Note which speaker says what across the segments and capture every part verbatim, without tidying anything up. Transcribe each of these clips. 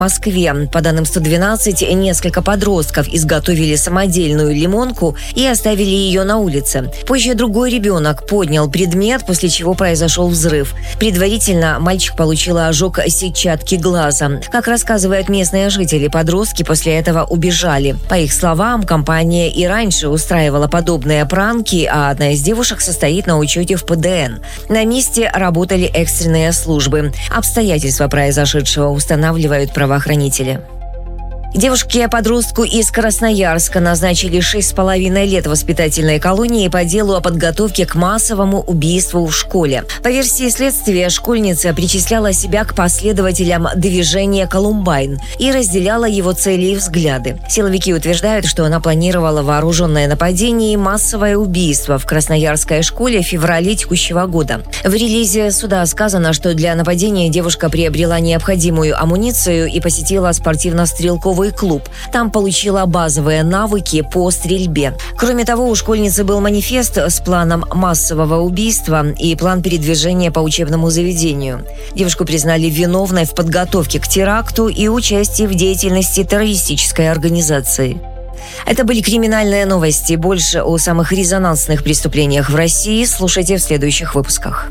Speaker 1: В Москве, по данным сто двенадцать, несколько подростков изготовили самодельную лимонку и оставили ее на улице. Позже другой ребенок поднял предмет, после чего произошел взрыв. Предварительно мальчик получил ожог сетчатки глаза. Как рассказывают местные жители, подростки после этого убежали. По их словам, компания и раньше устраивала подобные пранки, а одна из девушек состоит на учете в Пэ Дэ Эн. На месте работали экстренные службы. Обстоятельства произошедшего устанавливают правоохранители. Правоохранители. Девушке-подростку из Красноярска назначили шесть с половиной лет воспитательной колонии по делу о подготовке к массовому убийству в школе. По версии следствия, школьница причисляла себя к последователям движения «Колумбайн» и разделяла его цели и взгляды. Силовики утверждают, что она планировала вооруженное нападение и массовое убийство в красноярской школе в феврале текущего года. В релизе суда сказано, что для нападения девушка приобрела необходимую амуницию и посетила спортивно-стрелковый клуб. Там получила базовые навыки по стрельбе. Кроме того, у школьницы был манифест с планом массового убийства и план передвижения по учебному заведению. Девушку признали виновной в подготовке к теракту и участии в деятельности террористической организации. Это были криминальные новости. Больше о самых резонансных преступлениях в России слушайте в следующих выпусках.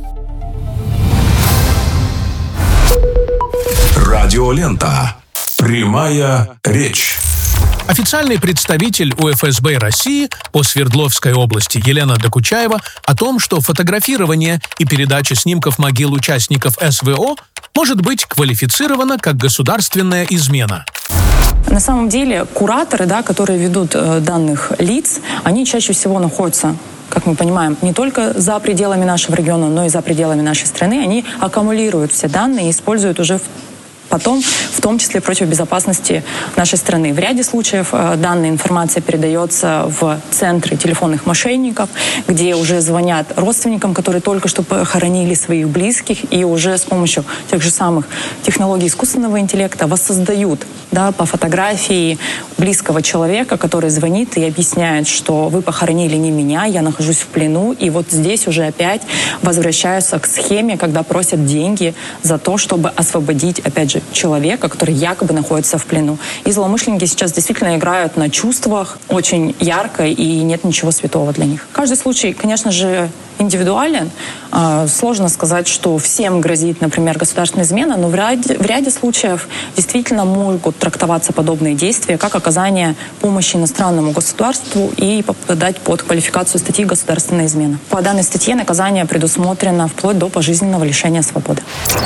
Speaker 2: Радиолента. Прямая речь.
Speaker 3: Официальный представитель У Эф Эс Бэ России по Свердловской области Елена Докучаева о том, что фотографирование и передача снимков могил участников Эс Вэ О может быть квалифицировано как государственная измена.
Speaker 4: На самом деле кураторы, да, которые ведут э, данных лиц, они чаще всего находятся, как мы понимаем, не только за пределами нашего региона, но и за пределами нашей страны. Они аккумулируют все данные и используют уже в потом, в том числе против безопасности нашей страны. В ряде случаев э, данная информация передается в центры телефонных мошенников, где уже звонят родственникам, которые только что похоронили своих близких, и уже с помощью тех же самых технологий искусственного интеллекта воссоздают, да, по фотографии близкого человека, который звонит и объясняет, что вы похоронили не меня, я нахожусь в плену, и вот здесь уже опять возвращаются к схеме, когда просят деньги за то, чтобы освободить, опять же, человека, который якобы находится в плену. И злоумышленники сейчас действительно играют на чувствах очень ярко, и нет ничего святого для них. Каждый случай, конечно же, индивидуален. Сложно сказать, что всем грозит, например, государственная измена, но в ряде, в ряде случаев действительно могут трактоваться подобные действия как оказание помощи иностранному государству и попадать под квалификацию статьи «Государственная измена». По данной статье наказание предусмотрено вплоть до пожизненного лишения свободы.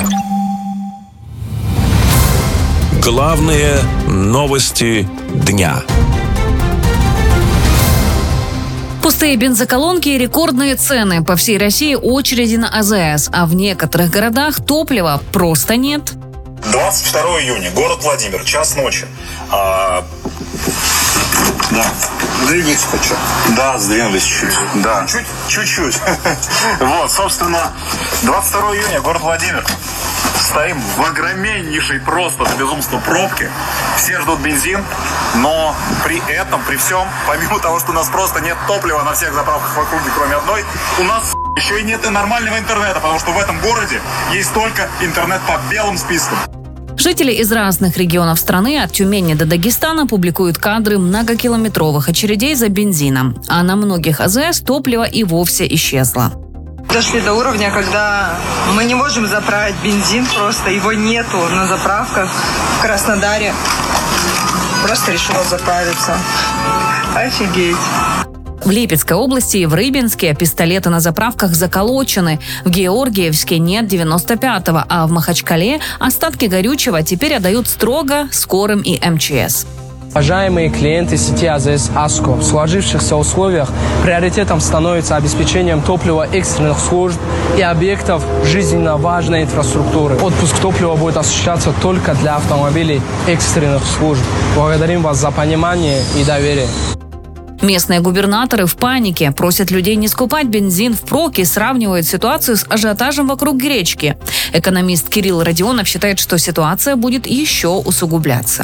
Speaker 2: Главные новости дня.
Speaker 5: Пустые бензоколонки и рекордные цены. По всей России очереди на А Зэ Эс, а в некоторых городах топлива просто нет.
Speaker 6: двадцать второго июня, город Владимир, час ночи. А... Да. Двигаться хочу. Да, сдвинулись чуть-чуть. Да. Чуть, чуть-чуть. Вот, собственно, двадцать второго июня, город Владимир. Стоим в огромнейшей просто до безумства пробке. Все ждут бензин, но при этом, при всем, помимо того, что у нас просто нет топлива на всех заправках в округе, кроме одной, у нас еще и нет и нормального интернета, потому что в этом городе есть только интернет по белым спискам.
Speaker 5: Жители из разных регионов страны, от Тюмени до Дагестана, публикуют кадры многокилометровых очередей за бензином. А на многих А Зэ Эс топливо и вовсе исчезло.
Speaker 7: Дошли до уровня, когда мы не можем заправить бензин, просто его нету на заправках. В Краснодаре просто решила заправиться. Офигеть.
Speaker 5: В Липецкой области и в Рыбинске пистолеты на заправках заколочены. В Георгиевске нет девяносто пятого, а в Махачкале остатки горючего теперь отдают строго скорым и Эм Че Эс.
Speaker 8: Уважаемые клиенты сети А Зэ Эс «Аско», в сложившихся условиях приоритетом становится обеспечением топлива экстренных служб и объектов жизненно важной инфраструктуры. Отпуск топлива будет осуществляться только для автомобилей экстренных служб. Благодарим вас за понимание и доверие.
Speaker 5: Местные губернаторы в панике, просят людей не скупать бензин впрок и сравнивают ситуацию с ажиотажем вокруг гречки. Экономист Кирилл Родионов считает, что ситуация будет еще усугубляться.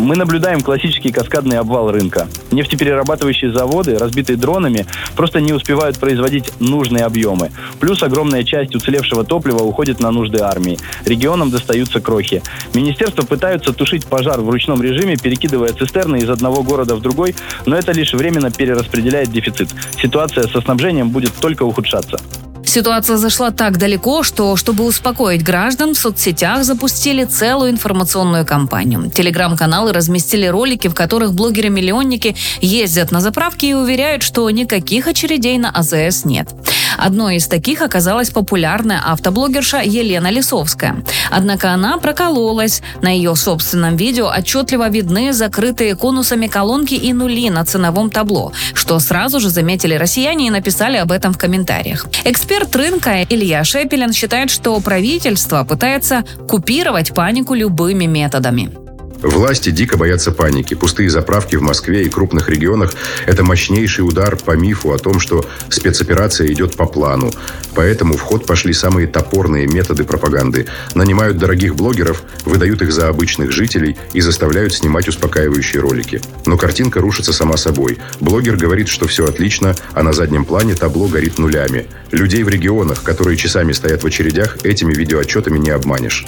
Speaker 9: Мы наблюдаем классический каскадный обвал рынка. Нефтеперерабатывающие заводы, разбитые дронами, просто не успевают производить нужные объемы. Плюс огромная часть уцелевшего топлива уходит на нужды армии. Регионам достаются крохи. Министерства пытаются тушить пожар в ручном режиме, перекидывая цистерны из одного города в другой, но это лишь временно перераспределяет дефицит. Ситуация со снабжением будет только ухудшаться.
Speaker 5: Ситуация зашла так далеко, что, чтобы успокоить граждан, в соцсетях запустили целую информационную кампанию. Телеграм-каналы разместили ролики, в которых блогеры-миллионники ездят на заправки и уверяют, что никаких очередей на АЗС нет. Одной из таких оказалась популярная автоблогерша Елена Лисовская. Однако она прокололась. На ее собственном видео отчетливо видны закрытые конусами колонки и нули на ценовом табло, что сразу же заметили россияне и написали об этом в комментариях. Эксперт рынка Илья Шепелин считает, что правительство пытается купировать панику любыми методами.
Speaker 10: Власти дико боятся паники. Пустые заправки в Москве и крупных регионах – это мощнейший удар по мифу о том, что спецоперация идет по плану. Поэтому в ход пошли самые топорные методы пропаганды. Нанимают дорогих блогеров, выдают их за обычных жителей и заставляют снимать успокаивающие ролики. Но картинка рушится сама собой. Блогер говорит, что все отлично, а на заднем плане табло горит нулями. Людей в регионах, которые часами стоят в очередях, этими видеоотчетами не обманешь.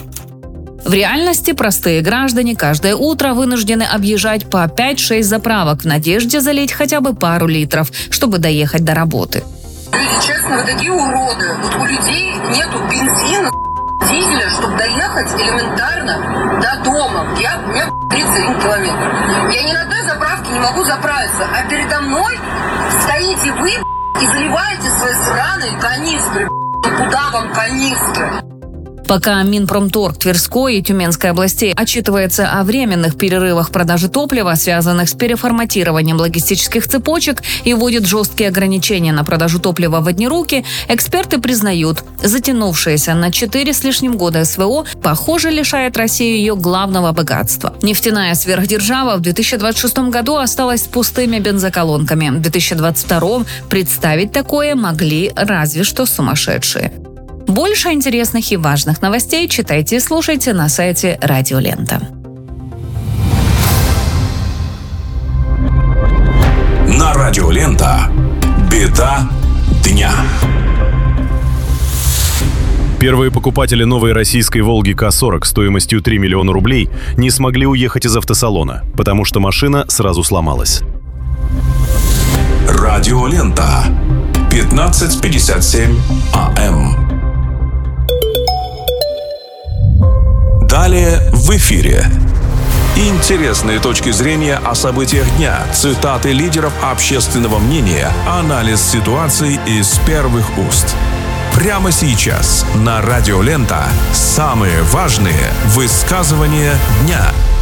Speaker 5: В реальности простые граждане каждое утро вынуждены объезжать по пять-шесть заправок в надежде залить хотя бы пару литров, чтобы доехать до работы.
Speaker 11: Люди, честно, вы такие уроды. Вот у людей нету бензина, дизеля, чтобы доехать элементарно до дома. Я, у меня тридцать один километр. Я ни на одной заправке не могу заправиться, а передо мной стоите вы и заливаете свои сраные канистры. Куда вам канистры?
Speaker 5: Пока Минпромторг Тверской и Тюменской областей отчитывается о временных перерывах продажи топлива, связанных с переформатированием логистических цепочек, и вводит жесткие ограничения на продажу топлива в одни руки, эксперты признают, затянувшееся на четыре с лишним года СВО, похоже, лишает Россию ее главного богатства. Нефтяная сверхдержава в две тысячи двадцать шестом году осталась с пустыми бензоколонками. В две тысячи двадцать втором представить такое могли разве что сумасшедшие. Больше интересных и важных новостей читайте и слушайте на сайте Радио Лента.
Speaker 2: На Радио Лента. Беда дня.
Speaker 12: Первые покупатели новой российской «Волги К сорок» стоимостью три миллиона рублей не смогли уехать из автосалона, потому что машина сразу сломалась.
Speaker 2: Радио Лента. пятнадцать пятьдесят семь АМ. Далее в эфире. Интересные точки зрения о событиях дня, цитаты лидеров общественного мнения, анализ ситуации из первых уст. Прямо сейчас на Радио Лента самые важные высказывания дня.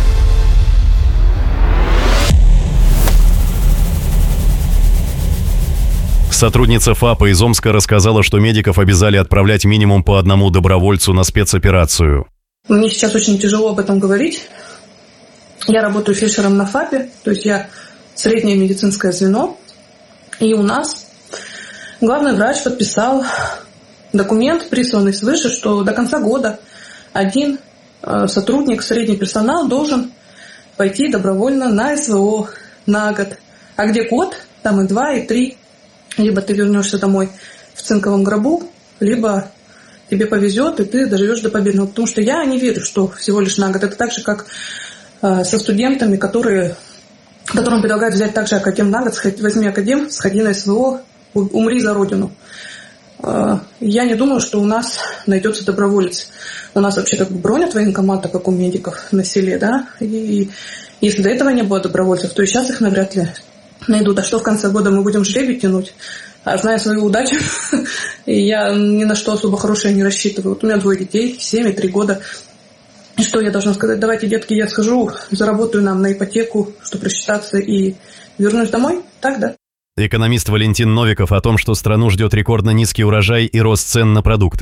Speaker 12: Сотрудница ФАПа из Омска рассказала, что медиков обязали отправлять минимум по одному добровольцу на спецоперацию.
Speaker 13: Мне сейчас очень тяжело об этом говорить. Я работаю фельдшером на ФАПе, то есть я среднее медицинское звено. И у нас главный врач подписал документ, присланный свыше, что до конца года один сотрудник, средний персонал должен пойти добровольно на СВО на год. А где год, там и два, и три. Либо ты вернешься домой в цинковом гробу, либо тебе повезет, и ты доживешь до победного. Потому что я не верю, что всего лишь на год. Это так же, как э, со студентами, которые, которым предлагают взять также академ на год. Возьми академ, сходи на СВО, умри за родину. Э, я не думаю, что у нас найдется доброволец. У нас вообще как бы бронят военкомата, как у медиков на селе, да? И если до этого не было добровольцев, то и сейчас их навряд ли найдут. А что в конце года мы будем жребий тянуть? А зная свою удачу, я ни на что особо хорошее не рассчитываю. Вот у меня двое детей, семь и три года. И что я должна сказать? Давайте, детки, я схожу, заработаю нам на ипотеку, чтобы рассчитаться, и вернусь домой? Так, да?
Speaker 12: Экономист Валентин Новиков о том, что страну ждет рекордно низкий урожай и рост цен на продукты.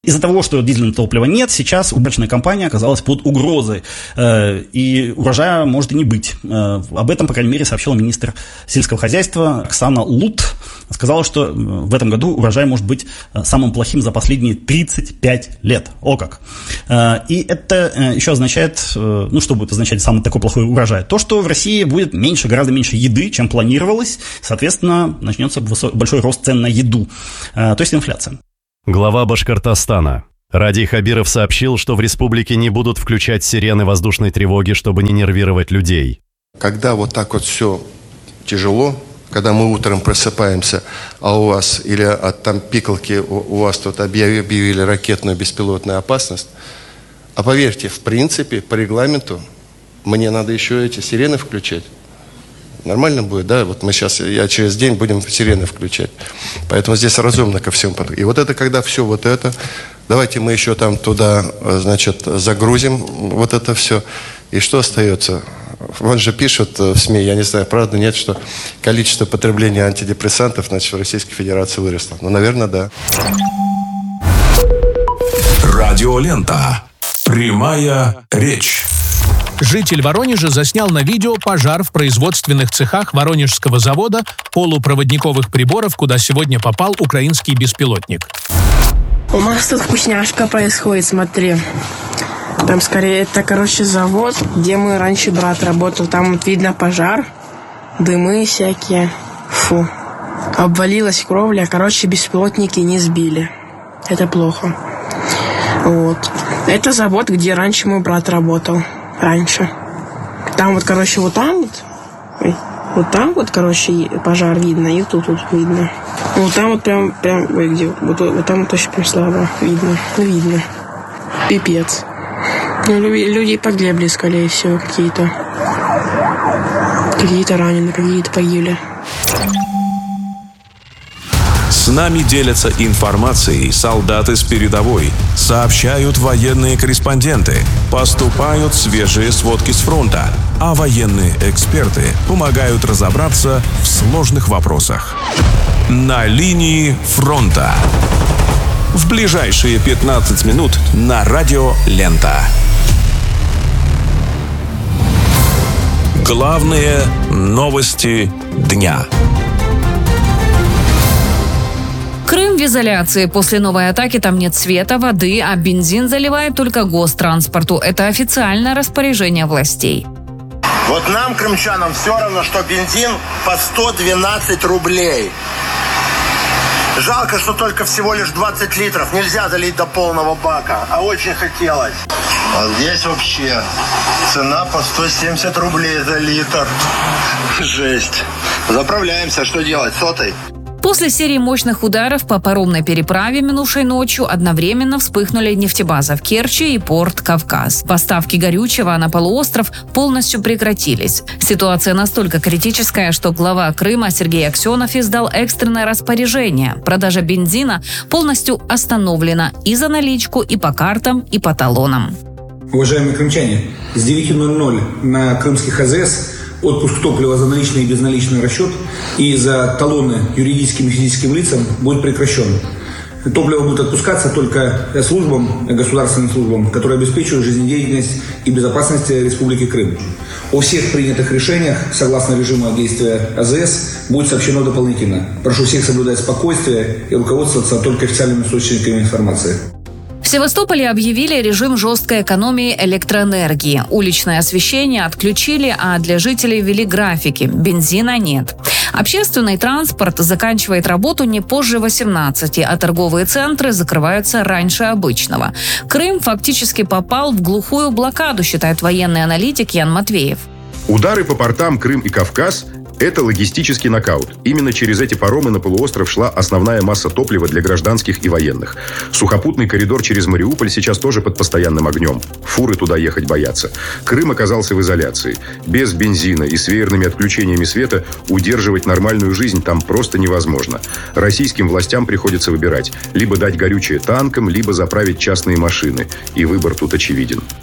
Speaker 14: Из-за того, что дизельного топлива нет, сейчас уборочная компания оказалась под угрозой, и урожая может и не быть. Об этом, по крайней мере, сообщила министр сельского хозяйства Оксана Лут. Сказала, что в этом году урожай может быть самым плохим за последние тридцать пять лет. О как! И это еще означает, ну что будет означать самый такой плохой урожай? То, что в России будет меньше, гораздо меньше еды, чем планировалось, соответственно, начнется большой рост цен на еду, то есть инфляция.
Speaker 12: Глава Башкортостана Радий Хабиров сообщил, что в республике не будут включать сирены воздушной тревоги, чтобы не нервировать людей.
Speaker 15: Когда вот так вот все тяжело, когда мы утром просыпаемся, а у вас или от там пикалки у, у вас тут объявили ракетную беспилотную опасность, а поверьте, в принципе, по регламенту мне надо еще эти сирены включать. Нормально будет, да? Вот мы сейчас, я через день будем сирены включать. Поэтому здесь разумно ко всему подходить. И вот это, когда все вот это, давайте мы еще там туда, значит, загрузим вот это все. И что остается? Вон же пишут в СМИ, я не знаю, правда, нет, что количество потребления антидепрессантов, значит, в Российской Федерации выросло. Ну, наверное, да.
Speaker 2: Радиолента. Прямая речь.
Speaker 3: Житель Воронежа заснял на видео пожар в производственных цехах Воронежского завода полупроводниковых приборов, куда сегодня попал украинский беспилотник.
Speaker 16: У нас тут вкусняшка происходит, смотри. Там скорее это, короче, завод, где мы раньше брат работал. Там вот видно пожар, дымы всякие. Фу. Обвалилась кровля, короче, беспилотники не сбили. Это плохо. Вот. Это завод, где раньше мой брат работал. Раньше. Там вот, короче, вот там вот. Ой, вот там вот, короче, пожар видно, и тут вот видно. Вот там вот прям, прям, ой, где, вот, вот там вот очень прям слабо видно. Ну, видно. Пипец. Ну, люди погибли, скорее всего, какие-то. Какие-то раненые, какие-то погибли.
Speaker 2: С нами делятся информацией солдаты с передовой, сообщают военные корреспонденты, поступают свежие сводки с фронта, а военные эксперты помогают разобраться в сложных вопросах. На линии фронта. В ближайшие пятнадцать минут на Радио Лента. Главные новости дня.
Speaker 5: Крым в изоляции. После новой атаки там нет света, воды, а бензин заливает только гостранспорту. Это официальное распоряжение властей.
Speaker 17: Вот нам, крымчанам, все равно, что бензин по сто двенадцать рублей. Жалко, что только всего лишь двадцать литров. Нельзя залить до полного бака, а очень хотелось. А здесь вообще цена по сто семьдесят рублей за литр. Жесть. Заправляемся, что делать, сотой?
Speaker 5: После серии мощных ударов по паромной переправе минувшей ночью одновременно вспыхнули нефтебаза в Керчи и порт Кавказ. Поставки горючего на полуостров полностью прекратились. Ситуация настолько критическая, что глава Крыма Сергей Аксенов издал экстренное распоряжение. Продажа бензина полностью остановлена и за наличку, и по картам, и по талонам.
Speaker 18: Уважаемые крымчане, с девяти ноль-ноль на крымских АЗС отпуск топлива за наличный и безналичный расчет и за талоны юридическим и физическим лицам будет прекращен. Топливо будет отпускаться только службам, государственным службам, которые обеспечивают жизнедеятельность и безопасность Республики Крым. О всех принятых решениях, согласно режиму действия АЗС, будет сообщено дополнительно. Прошу всех соблюдать спокойствие и руководствоваться только официальными источниками информации.
Speaker 5: В Севастополе объявили режим жесткой экономии электроэнергии. Уличное освещение отключили, а для жителей ввели графики. Бензина нет. Общественный транспорт заканчивает работу не позже восемнадцати, а торговые центры закрываются раньше обычного. Крым фактически попал в глухую блокаду, считает военный аналитик Ян Матвеев.
Speaker 10: Удары по портам Крым и Кавказ – это логистический нокаут. Именно через эти паромы на полуостров шла основная масса топлива для гражданских и военных. Сухопутный коридор через Мариуполь сейчас тоже под постоянным огнем. Фуры туда ехать боятся. Крым оказался в изоляции. Без бензина и с веерными отключениями света удерживать нормальную жизнь там просто невозможно. Российским властям приходится выбирать. Либо дать горючее танкам, либо заправить частные машины. И выбор тут очевиден.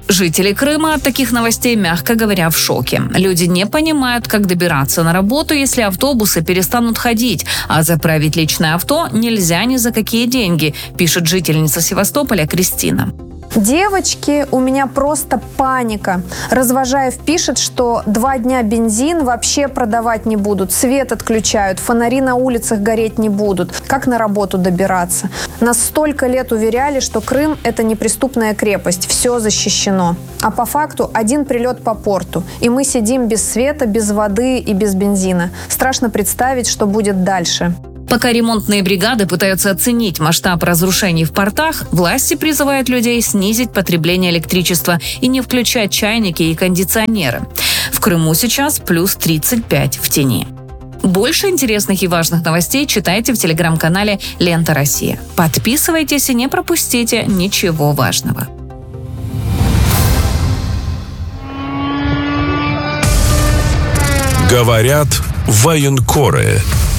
Speaker 5: Жители Крыма от таких новостей, мягко говоря, в шоке. Люди не понимают, как добираться на работу, если автобусы перестанут ходить, а заправить личное авто нельзя ни за какие деньги, пишет жительница Севастополя Кристина.
Speaker 19: Девочки, у меня просто паника. Развожаев пишет, что два дня бензин вообще продавать не будут, свет отключают, фонари на улицах гореть не будут. Как на работу добираться? Нас столько лет уверяли, что Крым – это неприступная крепость, все защищено. А по факту один прилет по порту, и мы сидим без света, без воды и без бензина. Страшно представить, что будет дальше.
Speaker 5: Пока ремонтные бригады пытаются оценить масштаб разрушений в портах, власти призывают людей снизить потребление электричества и не включать чайники и кондиционеры. В Крыму сейчас плюс тридцать пять в тени. Больше интересных и важных новостей читайте в телеграм-канале «Лента Россия». Подписывайтесь и не пропустите ничего важного.
Speaker 2: Говорят военкоры.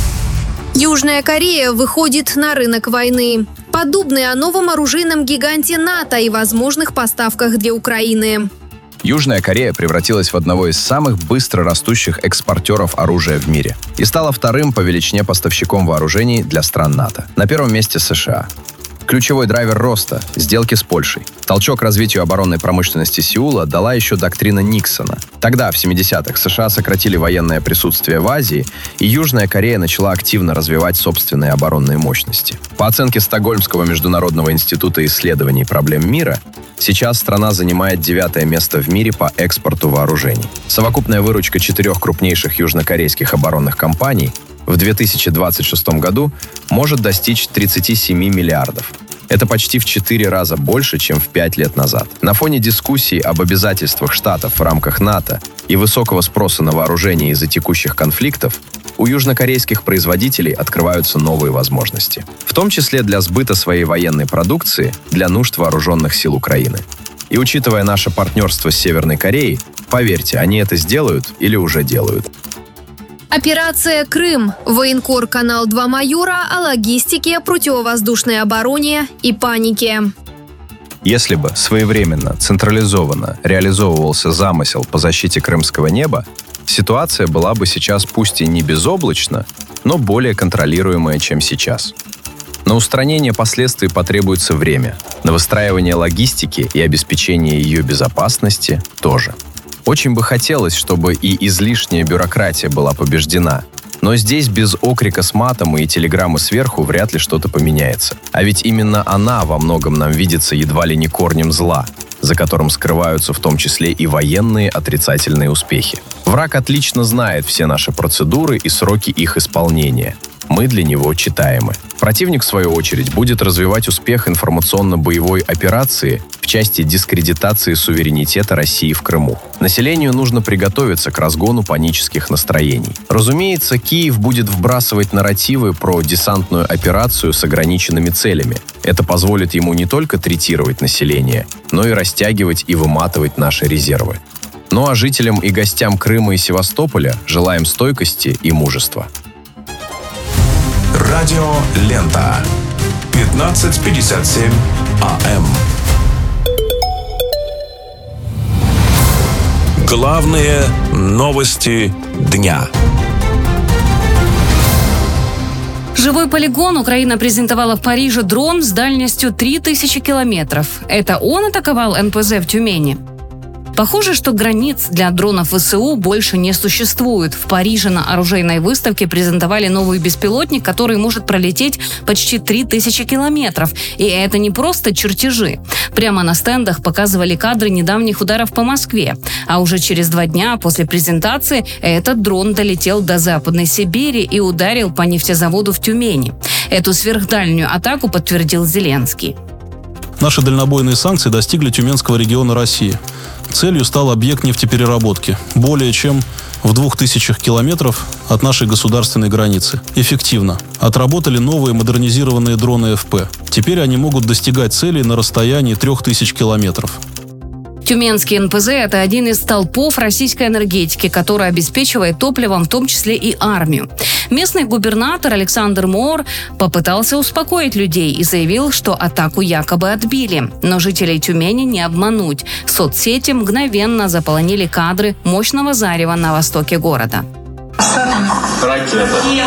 Speaker 20: Южная Корея выходит на рынок войны. Подумные о новом оружейном гиганте НАТО и возможных поставках для Украины.
Speaker 21: Южная Корея превратилась в одного из самых быстро растущих экспортеров оружия в мире и стала вторым по величине поставщиком вооружений для стран НАТО. На первом месте США. Ключевой драйвер роста – сделки с Польшей. Толчок развитию оборонной промышленности Сеула дала еще доктрина Никсона. Тогда, в семидесятых, США сократили военное присутствие в Азии, и Южная Корея начала активно развивать собственные оборонные мощности. По оценке Стокгольмского международного института исследований проблем мира, сейчас страна занимает девятое место в мире по экспорту вооружений. Совокупная выручка четырех крупнейших южнокорейских оборонных компаний в две тысячи двадцать шестом году может достичь тридцати семи миллиардов. Это почти в четыре раза больше, чем в пять лет назад. На фоне дискуссий об обязательствах Штатов в рамках НАТО и высокого спроса на вооружение из-за текущих конфликтов, у южнокорейских производителей открываются новые возможности. В том числе для сбыта своей военной продукции для нужд вооруженных сил Украины. И учитывая наше партнерство с Северной Кореей, поверьте, они это сделают или уже делают.
Speaker 20: Операция «Крым». Военкор канал два майора о логистике, противовоздушной обороне и панике.
Speaker 21: Если бы своевременно, централизованно реализовывался замысел по защите крымского неба, ситуация была бы сейчас пусть и не безоблачна, но более контролируемая, чем сейчас. На устранение последствий потребуется время, на выстраивание логистики и обеспечение ее безопасности тоже. Очень бы хотелось, чтобы и излишняя бюрократия была побеждена. Но здесь без окрика с матом и телеграммы сверху вряд ли что-то поменяется. А ведь именно она во многом нам видится едва ли не корнем зла, за которым скрываются в том числе и военные отрицательные успехи. Враг отлично знает все наши процедуры и сроки их исполнения. Мы для него читаемы. Противник, в свою очередь, будет развивать успех информационно-боевой операции в части дискредитации суверенитета России в Крыму. Населению нужно приготовиться к разгону панических настроений. Разумеется, Киев будет вбрасывать нарративы про десантную операцию с ограниченными целями. Это позволит ему не только третировать население, но и растягивать и выматывать наши резервы. Ну а жителям и гостям Крыма и Севастополя желаем стойкости и мужества.
Speaker 2: Радио «Лента». пятнадцать пятьдесят семь АМ. Главные новости дня.
Speaker 5: Живой полигон Украина презентовала в Париже дрон с дальностью три тысячи километров. Это он атаковал эн пэ зэ в Тюмени? Похоже, что границ для дронов вэ эс у больше не существует. В Париже на оружейной выставке презентовали новый беспилотник, который может пролететь почти три тысячи километров. И это не просто чертежи. Прямо на стендах показывали кадры недавних ударов по Москве. А уже через два дня после презентации этот дрон долетел до Западной Сибири и ударил по нефтезаводу в Тюмени. Эту сверхдальнюю атаку подтвердил Зеленский.
Speaker 22: Наши дальнобойные санкции достигли Тюменского региона России. Целью стал объект нефтепереработки, более чем в двух тысячах километров от нашей государственной границы. Эффективно. Отработали новые модернизированные дроны эф пэ. Теперь они могут достигать целей на расстоянии трех тысяч километров.
Speaker 5: Тюменский эн пэ зэ – это один из столпов российской энергетики, который обеспечивает топливом в том числе и армию. Местный губернатор Александр Моор попытался успокоить людей и заявил, что атаку якобы отбили. Но жителей Тюмени не обмануть. Соцсети мгновенно заполонили кадры мощного зарева на востоке города.
Speaker 1: Ракета.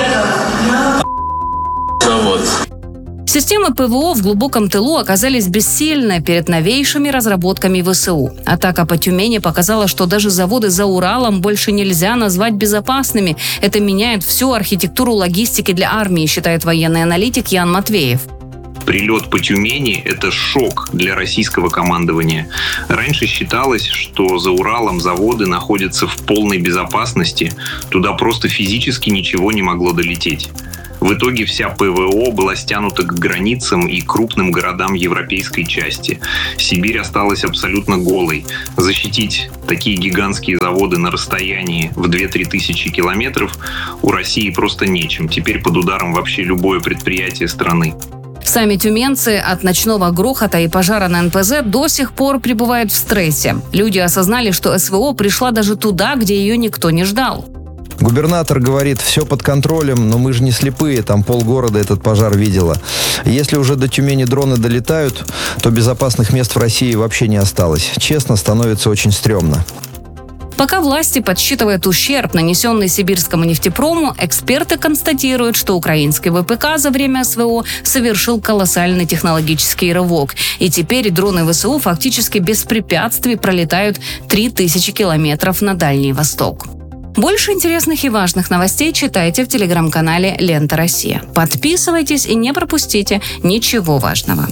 Speaker 1: Завод.
Speaker 5: Системы пэ вэ о в глубоком тылу оказались бессильны перед новейшими разработками вэ эс у. Атака по Тюмени показала, что даже заводы за Уралом больше нельзя назвать безопасными. Это меняет всю архитектуру логистики для армии, считает военный аналитик Ян Матвеев.
Speaker 4: Прилет по Тюмени – это шок для российского командования. Раньше считалось, что за Уралом заводы находятся в полной безопасности. Туда просто физически ничего не могло долететь. В итоге вся пэ вэ о была стянута к границам и крупным городам европейской части. Сибирь осталась абсолютно голой. Защитить такие гигантские заводы на расстоянии в две-три тысячи километров у России просто нечем. Теперь под ударом вообще любое предприятие страны.
Speaker 5: Сами тюменцы от ночного грохота и пожара на эн пэ зэ до сих пор пребывают в стрессе. Люди осознали, что эс вэ о пришла даже туда, где ее никто не ждал.
Speaker 23: Губернатор говорит, все под контролем, но мы же не слепые, там полгорода этот пожар видела. Если уже до Тюмени дроны долетают, то безопасных мест в России вообще не осталось. Честно, становится очень стрёмно.
Speaker 5: Пока власти подсчитывают ущерб, нанесенный сибирскому нефтепрому, эксперты констатируют, что украинский вэ пэ ка за время эс вэ о совершил колоссальный технологический рывок. И теперь дроны вэ эс у фактически без препятствий пролетают три тысячи километров на Дальний Восток. Больше интересных и важных новостей читайте в телеграм-канале «Лента Россия». Подписывайтесь и не пропустите ничего важного.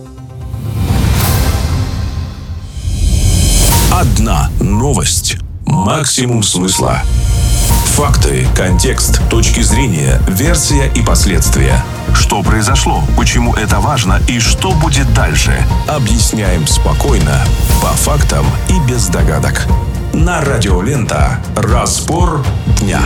Speaker 2: Одна новость. Максимум смысла. Факты, контекст, точки зрения, версия и последствия. Что произошло, почему это важно и что будет дальше. Объясняем спокойно, по фактам и без догадок. На радио «Лента». Разбор дня.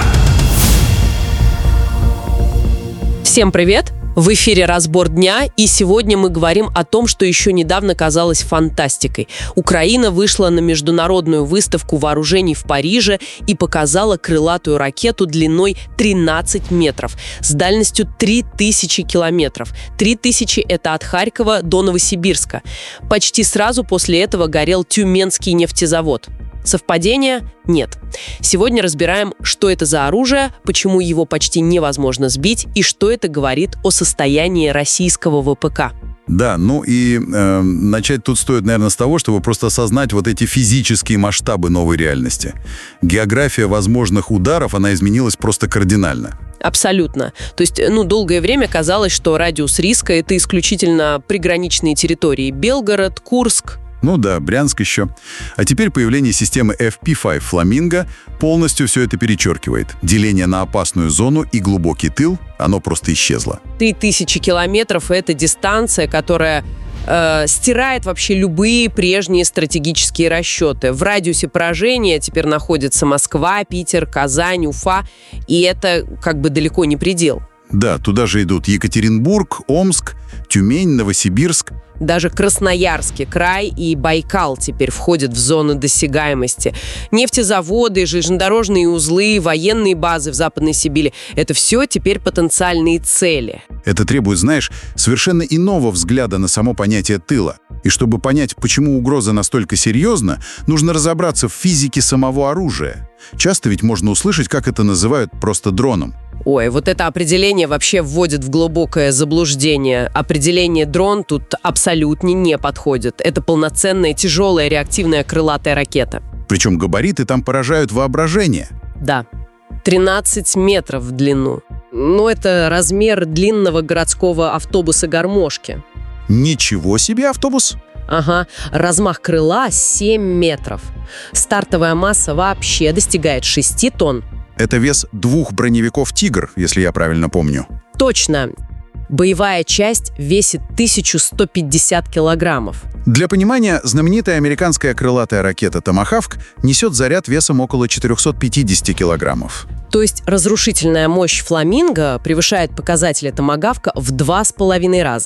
Speaker 24: Всем привет! В эфире «Разбор дня», и сегодня мы говорим о том, что еще недавно казалось фантастикой. Украина вышла на международную выставку вооружений в Париже и показала крылатую ракету длиной тринадцать метров с дальностью три тысячи километров. три тысячи – это от Харькова до Новосибирска. Почти сразу после этого горел Тюменский нефтезавод. Совпадения? Нет. Сегодня разбираем, что это за оружие, почему его почти невозможно сбить и что это говорит о состоянии российского вэ пэ ка.
Speaker 25: Да, ну и э, начать тут стоит, наверное, с того, чтобы просто осознать вот эти физические масштабы новой реальности. География возможных ударов, она изменилась просто кардинально.
Speaker 24: Абсолютно. То есть, ну, долгое время казалось, что радиус риска – это исключительно приграничные территории. Белгород, Курск.
Speaker 25: Ну да, Брянск еще. А теперь появление системы эф пи пять «Фламинго» полностью все это перечеркивает. Деление на опасную зону и глубокий тыл, оно просто исчезло.
Speaker 24: Три тысячи километров – это дистанция, которая э, стирает вообще любые прежние стратегические расчеты. В радиусе поражения теперь находятся Москва, Питер, Казань, Уфа, и это как бы далеко не предел.
Speaker 25: Да, туда же идут Екатеринбург, Омск, Тюмень, Новосибирск.
Speaker 24: Даже Красноярский край и Байкал теперь входят в зону досягаемости. Нефтезаводы, железнодорожные узлы, военные базы в Западной Сибири – это все теперь потенциальные цели.
Speaker 25: Это требует, знаешь, совершенно иного взгляда на само понятие тыла. И чтобы понять, почему угроза настолько серьезна, нужно разобраться в физике самого оружия. Часто ведь можно услышать, как это называют просто дроном.
Speaker 24: Ой, вот это определение вообще вводит в глубокое заблуждение. Определение «дрон» тут абсолютно не подходит. Это полноценная тяжелая реактивная крылатая ракета.
Speaker 25: Причем габариты там поражают воображение.
Speaker 24: Да, тринадцать метров в длину. Ну, это размер длинного городского автобуса-гармошки.
Speaker 25: Ничего себе автобус!
Speaker 24: Ага, размах крыла семь метров. Стартовая масса вообще достигает шести тонн.
Speaker 25: Это вес двух броневиков «Тигр», если я правильно помню.
Speaker 24: Точно. Боевая часть весит тысячу сто пятьдесят килограммов.
Speaker 25: Для понимания, знаменитая американская крылатая ракета «Томахавк» несет заряд весом около четыреста пятьдесят килограммов.
Speaker 24: То есть разрушительная мощь «Фламинго» превышает показатели «Томагавка» в два с половиной раза.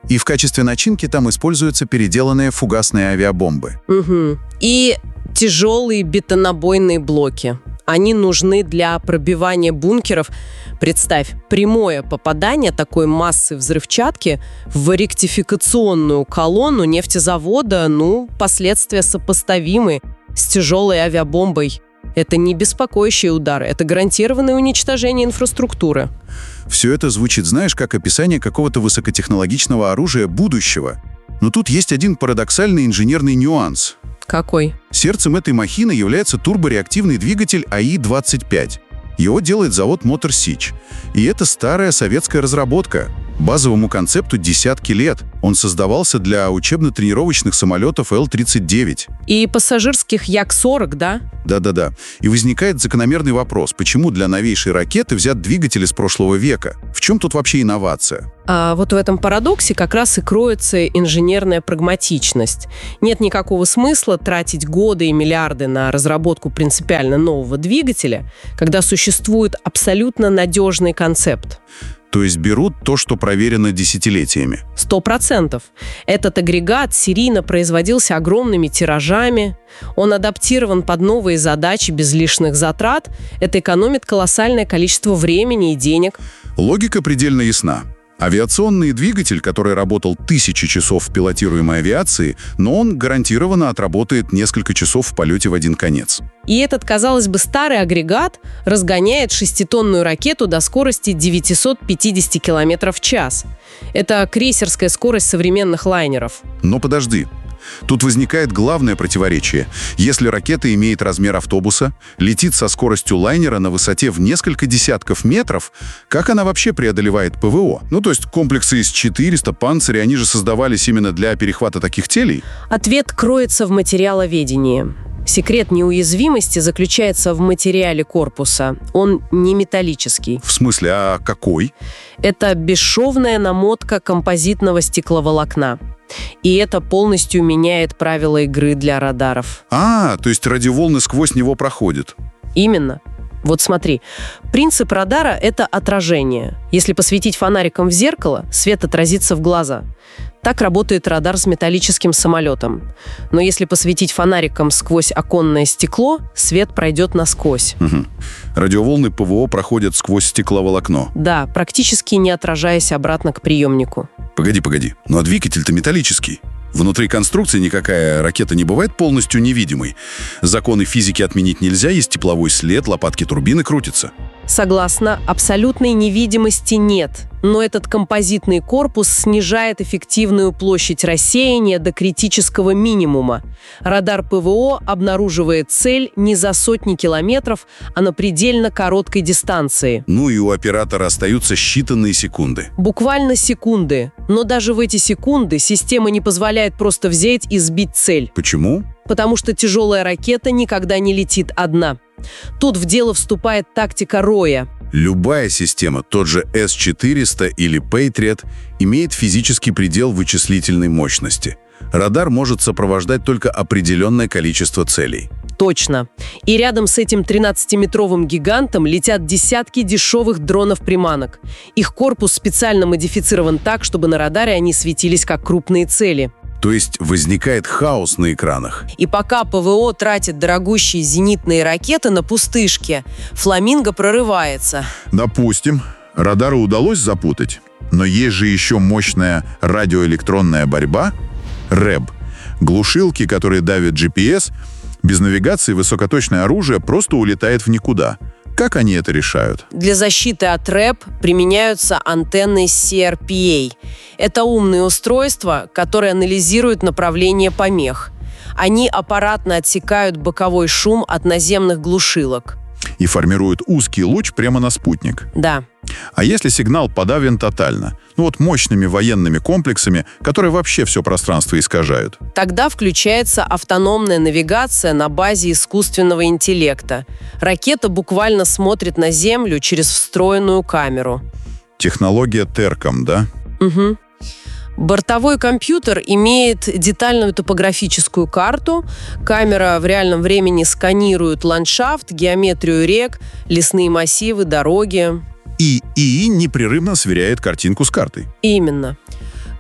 Speaker 25: И в качестве начинки там используются переделанные фугасные авиабомбы.
Speaker 24: Угу. И тяжелые бетонобойные блоки. Они нужны для пробивания бункеров. Представь, прямое попадание такой массы взрывчатки в ректификационную колонну нефтезавода, ну, последствия сопоставимы с тяжелой авиабомбой. Это не беспокоящий удар, это гарантированное уничтожение инфраструктуры.
Speaker 25: Все это звучит, знаешь, как описание какого-то высокотехнологичного оружия будущего. Но тут есть один парадоксальный инженерный нюанс.
Speaker 24: Какой?
Speaker 25: Сердцем этой махины является турбореактивный двигатель А И двадцать пять. Его делает завод Motor Sich. И это старая советская разработка. Базовому концепту десятки лет. Он создавался для учебно-тренировочных самолетов Л тридцать девять.
Speaker 24: И пассажирских Як сорок, да?
Speaker 25: Да-да-да. И возникает закономерный вопрос, почему для новейшей ракеты взят двигатель из прошлого века? В чем тут вообще инновация?
Speaker 24: А вот в этом парадоксе как раз и кроется инженерная прагматичность. Нет никакого смысла тратить годы и миллиарды на разработку принципиально нового двигателя, когда существует абсолютно надежный концепт.
Speaker 25: То есть берут то, что проверено десятилетиями.
Speaker 24: Сто процентов. Этот агрегат серийно производился огромными тиражами. Он адаптирован под новые задачи без лишних затрат. Это экономит колоссальное количество времени и денег.
Speaker 25: Логика предельно ясна. Авиационный двигатель, который работал тысячи часов в пилотируемой авиации, но он гарантированно отработает несколько часов в полете в один конец.
Speaker 24: И этот, казалось бы, старый агрегат разгоняет шеститонную ракету до скорости девятьсот пятьдесят километров в час. Это крейсерская скорость современных лайнеров.
Speaker 25: Но подожди. Тут возникает главное противоречие. Если ракета имеет размер автобуса, летит со скоростью лайнера на высоте в несколько десятков метров, как она вообще преодолевает ПВО? Ну, то есть комплексы из четыреста, панциря, они же создавались именно для перехвата таких целей?
Speaker 24: Ответ кроется в материаловедении. Секрет неуязвимости заключается в материале корпуса. Он не металлический.
Speaker 25: В смысле, а какой?
Speaker 24: Это бесшовная намотка композитного стекловолокна. И это полностью меняет правила игры для радаров.
Speaker 25: А, то есть радиоволны сквозь него проходят.
Speaker 24: Именно. Вот смотри, принцип радара – это отражение. Если посветить фонариком в зеркало, свет отразится в глаза. Так работает радар с металлическим самолетом. Но если посветить фонариком сквозь оконное стекло, свет пройдет насквозь.
Speaker 25: Угу. Радиоволны ПВО проходят сквозь стекловолокно.
Speaker 24: Да, практически не отражаясь обратно к приемнику.
Speaker 25: Погоди, погоди. Ну а двигатель-то металлический. Внутри конструкции никакая ракета не бывает полностью невидимой. Законы физики отменить нельзя, есть тепловой след, лопатки турбины крутятся.
Speaker 24: Согласна, абсолютной невидимости нет. Но этот композитный корпус снижает эффективную площадь рассеяния до критического минимума. Радар ПВО обнаруживает цель не за сотни километров, а на предельно короткой дистанции.
Speaker 25: Ну и у оператора остаются считанные секунды.
Speaker 24: Буквально секунды. Но даже в эти секунды система не позволяет просто взять и сбить цель.
Speaker 25: Почему?
Speaker 24: Потому что тяжелая ракета никогда не летит одна. Тут в дело вступает тактика роя.
Speaker 25: Любая система, тот же С четыреста или Patriot, имеет физический предел вычислительной мощности. Радар может сопровождать только определенное количество целей.
Speaker 24: Точно. И рядом с этим тринадцатиметровым гигантом летят десятки дешевых дронов-приманок. Их корпус специально модифицирован так, чтобы на радаре они светились как крупные цели.
Speaker 25: То есть возникает хаос на экранах.
Speaker 24: И пока ПВО тратит дорогущие зенитные ракеты на пустышки, «Фламинго» прорывается.
Speaker 25: Допустим, радару удалось запутать. Но есть же еще мощная радиоэлектронная борьба, рэб. Глушилки, которые давят джи пи эс, без навигации высокоточное оружие просто улетает в никуда. Как они это решают?
Speaker 24: Для защиты от рэб применяются антенны си эр пи эй. Это умные устройства, которые анализируют направление помех. Они аппаратно отсекают боковой шум от наземных глушилок.
Speaker 25: И формируют узкий луч прямо на спутник.
Speaker 24: Да.
Speaker 25: А если сигнал подавлен тотально? Ну вот мощными военными комплексами, которые вообще все пространство искажают.
Speaker 24: Тогда включается автономная навигация на базе искусственного интеллекта. Ракета буквально смотрит на Землю через встроенную камеру.
Speaker 25: Технология Терком, да?
Speaker 24: Угу. Бортовой компьютер имеет детальную топографическую карту. Камера в реальном времени сканирует ландшафт, геометрию рек, лесные массивы, дороги.
Speaker 25: И ИИ непрерывно сверяет картинку с картой.
Speaker 24: Именно.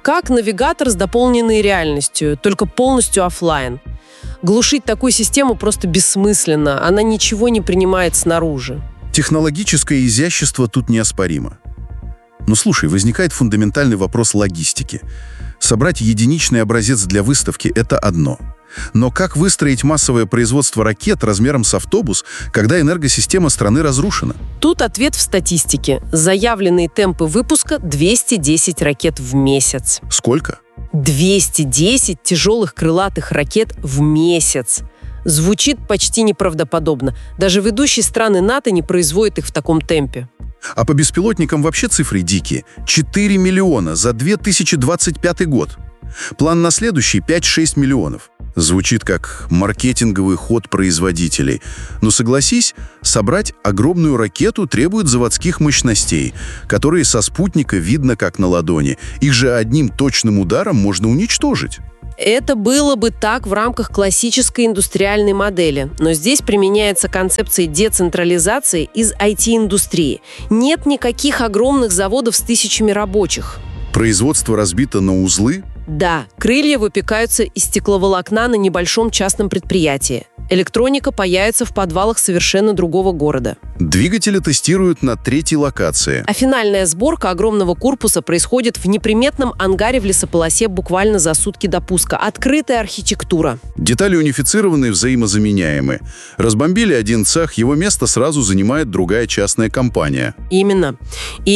Speaker 24: Как навигатор с дополненной реальностью, только полностью офлайн. Глушить такую систему просто бессмысленно, она ничего не принимает снаружи.
Speaker 25: Технологическое изящество тут неоспоримо. Но слушай, возникает фундаментальный вопрос логистики. Собрать единичный образец для выставки – это одно. Но как выстроить массовое производство ракет размером с автобус, когда энергосистема страны разрушена?
Speaker 24: Тут ответ в статистике. Заявленные темпы выпуска – двести десять ракет в месяц.
Speaker 25: Сколько?
Speaker 24: двести десять тяжелых крылатых ракет в месяц. Звучит почти неправдоподобно. Даже ведущие страны НАТО не производят их в таком темпе.
Speaker 25: А по беспилотникам вообще цифры дикие. четыре миллиона за две тысячи двадцать пятый год. План на следующий – пять-шесть миллионов. Звучит как маркетинговый ход производителей. Но согласись, собрать огромную ракету требует заводских мощностей, которые со спутника видно как на ладони. Их же одним точным ударом можно уничтожить.
Speaker 24: Это было бы так в рамках классической индустриальной модели, но здесь применяется концепция децентрализации из ай ти-индустрии. Нет никаких огромных заводов с тысячами рабочих.
Speaker 25: Производство разбито на узлы?
Speaker 24: Да, крылья выпекаются из стекловолокна на небольшом частном предприятии. Электроника паяется в подвалах совершенно другого города.
Speaker 25: Двигатели тестируют на третьей локации.
Speaker 24: А финальная сборка огромного корпуса происходит в неприметном ангаре в лесополосе буквально за сутки до пуска. Открытая архитектура.
Speaker 25: Детали унифицированы, взаимозаменяемы. Разбомбили один цех, его место сразу занимает другая частная компания.
Speaker 24: Именно. И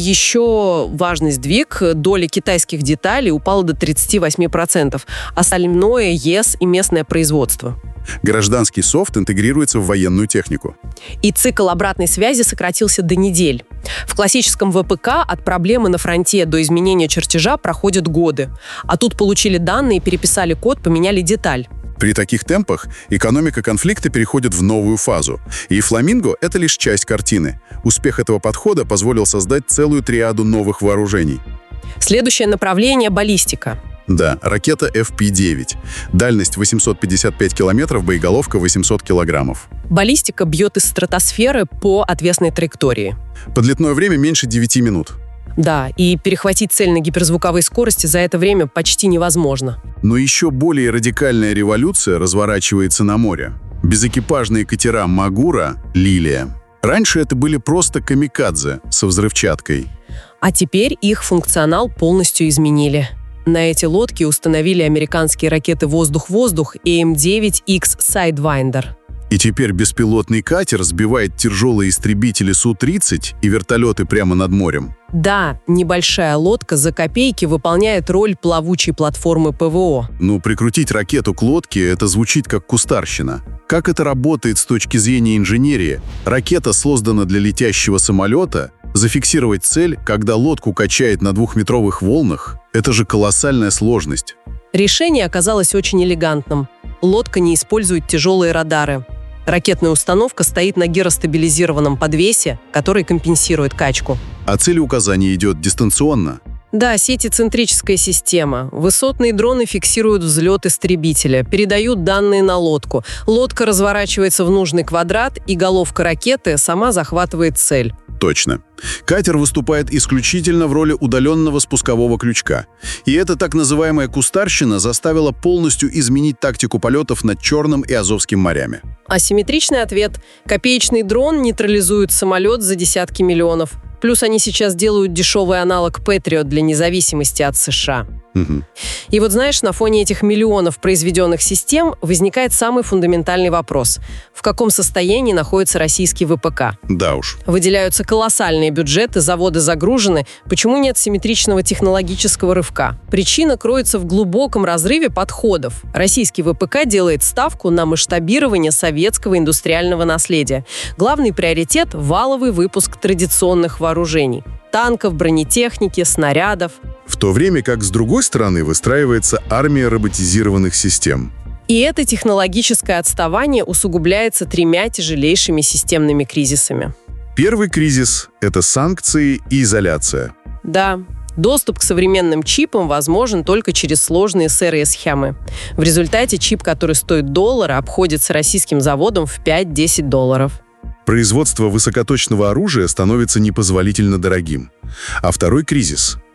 Speaker 24: еще важный сдвиг. Доля китайских деталей упала до тридцати восьми процентов. Остальное ЕС и местное производство.
Speaker 25: Гражданский софт интегрируется в военную технику.
Speaker 24: И цикл обратной связи сократился до недель. В классическом вэ пэ ка от проблемы на фронте до изменения чертежа проходят годы. А тут получили данные, переписали код, поменяли деталь.
Speaker 25: При таких темпах экономика конфликта переходит в новую фазу. И «Фламинго» — это лишь часть картины. Успех этого подхода позволил создать целую триаду новых вооружений.
Speaker 24: Следующее направление — баллистика.
Speaker 25: Да, ракета эф пи девять. Дальность восемьсот пятьдесят пять километров, боеголовка восемьсот килограммов.
Speaker 24: Баллистика бьет из стратосферы по отвесной траектории.
Speaker 25: Подлетное время меньше девяти минут.
Speaker 24: Да, и перехватить цель на гиперзвуковой скорости за это время почти невозможно.
Speaker 25: Но еще более радикальная революция разворачивается на море. Безэкипажные катера «Магура», «Лилия». Раньше это были просто камикадзе со взрывчаткой.
Speaker 24: А теперь их функционал полностью изменили. На эти лодки установили американские ракеты «Воздух-воздух» и эм девять икс Sidewinder.
Speaker 25: И теперь беспилотный катер сбивает тяжелые истребители Су тридцать и вертолеты прямо над морем.
Speaker 24: Да, небольшая лодка за копейки выполняет роль плавучей платформы пэ вэ о.
Speaker 25: Ну, прикрутить ракету к лодке – это звучит как кустарщина. Как это работает с точки зрения инженерии? Ракета создана для летящего самолета. Зафиксировать цель, когда лодку качает на двухметровых волнах – это же колоссальная сложность.
Speaker 24: Решение оказалось очень элегантным. Лодка не использует тяжелые радары. Ракетная установка стоит на гиростабилизированном подвесе, который компенсирует качку.
Speaker 25: А целеуказание идет дистанционно?
Speaker 24: Да, сетицентрическая система. Высотные дроны фиксируют взлет истребителя, передают данные на лодку. Лодка разворачивается в нужный квадрат, и головка ракеты сама захватывает цель.
Speaker 25: Точно. Катер выступает исключительно в роли удаленного спускового крючка. И эта так называемая кустарщина заставила полностью изменить тактику полетов над Черным и Азовским морями.
Speaker 24: Асимметричный ответ. Копеечный дрон нейтрализует самолет за десятки миллионов. Плюс они сейчас делают дешевый аналог Patriot для независимости от США.
Speaker 25: Угу.
Speaker 24: И вот знаешь, на фоне этих миллионов произведенных систем возникает самый фундаментальный вопрос. В каком состоянии находится российский вэ пэ ка?
Speaker 25: Да уж.
Speaker 24: Выделяются колоссальные бюджеты, заводы загружены. Почему нет симметричного технологического рывка? Причина кроется в глубоком разрыве подходов. Российский вэ пэ ка делает ставку на масштабирование советского индустриального наследия. Главный приоритет – валовый выпуск традиционных вооружений. Танков, бронетехники, снарядов.
Speaker 25: В то время как с другой стороны выстраивается армия роботизированных систем.
Speaker 24: И это технологическое отставание усугубляется тремя тяжелейшими системными кризисами.
Speaker 25: Первый кризис – это санкции и изоляция.
Speaker 24: Да. Доступ к современным чипам возможен только через сложные серые схемы. В результате чип, который стоит доллар, обходится российским заводом в пять-десять долларов.
Speaker 25: Производство высокоточного оружия становится непозволительно дорогим. А второй кризис –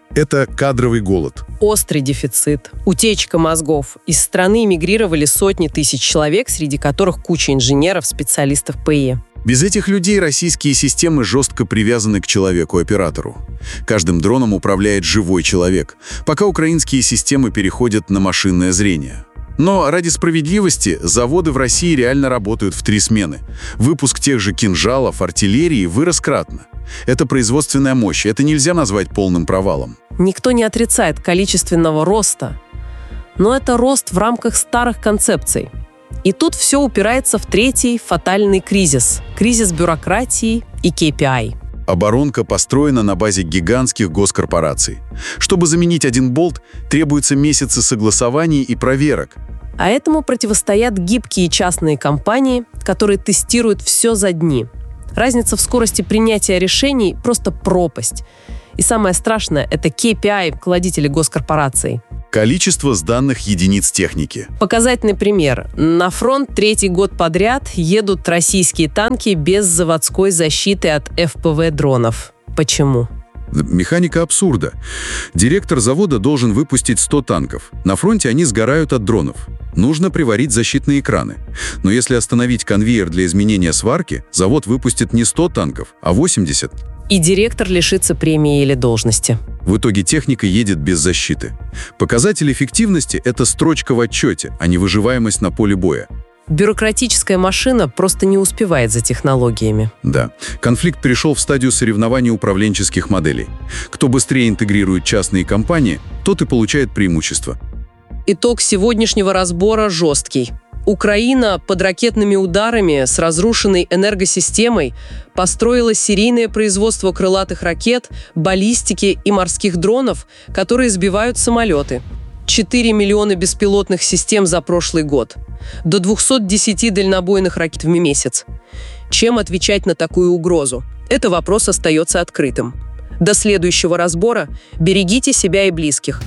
Speaker 25: Это кадровый голод.
Speaker 24: Острый дефицит, утечка мозгов. Из страны эмигрировали сотни тысяч человек, среди которых куча инженеров, специалистов ПИ.
Speaker 25: Без этих людей российские системы жестко привязаны к человеку-оператору. Каждым дроном управляет живой человек, пока украинские системы переходят на машинное зрение. Но ради справедливости заводы в России реально работают в три смены. Выпуск тех же кинжалов, артиллерии вырос кратно. Это производственная мощь, это нельзя назвать полным провалом.
Speaker 24: Никто не отрицает количественного роста, но это рост в рамках старых концепций. И тут все упирается в третий фатальный кризис – кризис бюрократии и кей пи ай.
Speaker 25: Оборонка построена на базе гигантских госкорпораций. Чтобы заменить один болт, требуются месяцы согласований и проверок.
Speaker 24: А этому противостоят гибкие частные компании, которые тестируют все за дни. Разница в скорости принятия решений – просто пропасть. И самое страшное – это кей пи ай – кладители госкорпораций.
Speaker 25: Количество сданных единиц техники.
Speaker 24: Показательный пример. На фронт третий год подряд едут российские танки без заводской защиты от эф пи ви дронов. Почему?
Speaker 25: Механика абсурда. Директор завода должен выпустить сто танков. На фронте они сгорают от дронов. Нужно приварить защитные экраны. Но если остановить конвейер для изменения сварки, завод выпустит не сто танков, а восемьдесят.
Speaker 24: И директор лишится премии или должности.
Speaker 25: В итоге техника едет без защиты. Показатель эффективности – это строчка в отчете, а не выживаемость на поле боя.
Speaker 24: Бюрократическая машина просто не успевает за технологиями.
Speaker 25: Да. Конфликт перешел в стадию соревнований управленческих моделей. Кто быстрее интегрирует частные компании, тот и получает преимущество.
Speaker 24: Итог сегодняшнего разбора жесткий. Украина под ракетными ударами с разрушенной энергосистемой построила серийное производство крылатых ракет, баллистики и морских дронов, которые сбивают самолеты. четыре миллиона беспилотных систем за прошлый год. До двухсот десяти дальнобойных ракет в месяц. Чем отвечать на такую угрозу? Это вопрос остается открытым. До следующего разбора берегите себя и близких.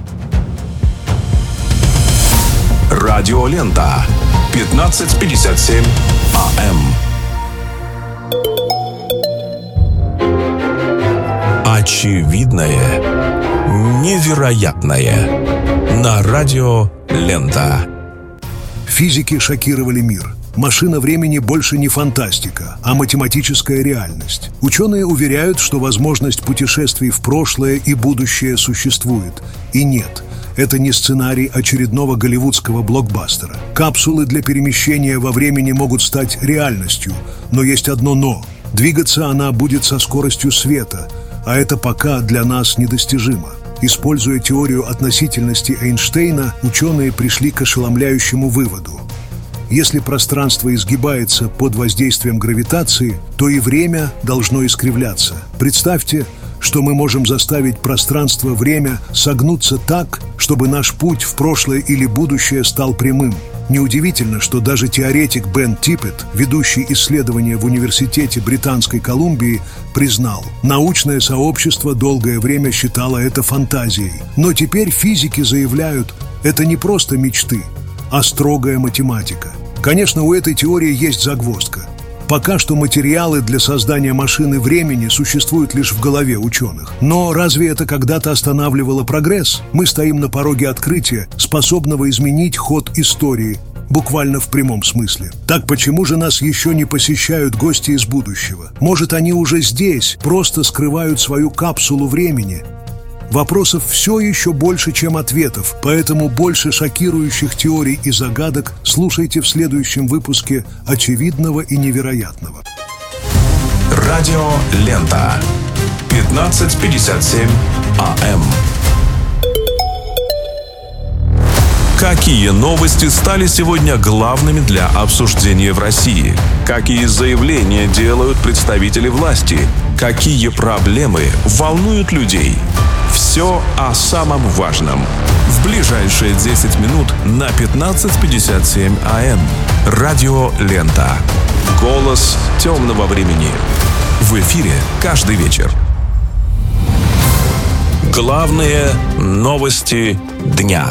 Speaker 2: Радиолента. пятнадцать пятьдесят семь АМ. Очевидное невероятное на радио Лента.
Speaker 6: Физики шокировали мир. Машина времени больше не фантастика, а математическая реальность. Ученые уверяют, что возможность путешествий в прошлое и будущее существует. И нет, это не сценарий очередного голливудского блокбастера. Капсулы для перемещения во времени могут стать реальностью, но есть одно «но». Двигаться она будет со скоростью света, а это пока для нас недостижимо. Используя теорию относительности Эйнштейна, ученые пришли к ошеломляющему выводу. Если пространство изгибается под воздействием гравитации, то и время должно искривляться. Представьте, что мы можем заставить пространство-время согнуться так, чтобы наш путь в прошлое или будущее стал прямым. Неудивительно, что даже теоретик Бен Типпет, ведущий исследования в Университете Британской Колумбии, признал, научное сообщество долгое время считало это фантазией. Но теперь физики заявляют, это не просто мечты, а строгая математика. Конечно, у этой теории есть загвоздка. Пока что материалы для создания машины времени существуют лишь в голове ученых. Но разве это когда-то останавливало прогресс? Мы стоим на пороге открытия, способного изменить ход истории, буквально в прямом смысле. Так почему же нас еще не посещают гости из будущего? Может, они уже здесь, просто скрывают свою капсулу времени? Вопросов все еще больше, чем ответов, поэтому больше шокирующих теорий и загадок слушайте в следующем выпуске «Очевидного и невероятного».
Speaker 2: Радио Лента. пятнадцать пятьдесят семь АМ. Какие новости стали сегодня главными для обсуждения в России? Какие заявления делают представители власти? Какие проблемы волнуют людей? Все о самом важном. В ближайшие десять минут на пятнадцать пятьдесят семь АМ. Радио Лента. Голос темного времени. В эфире каждый вечер. Главные новости дня.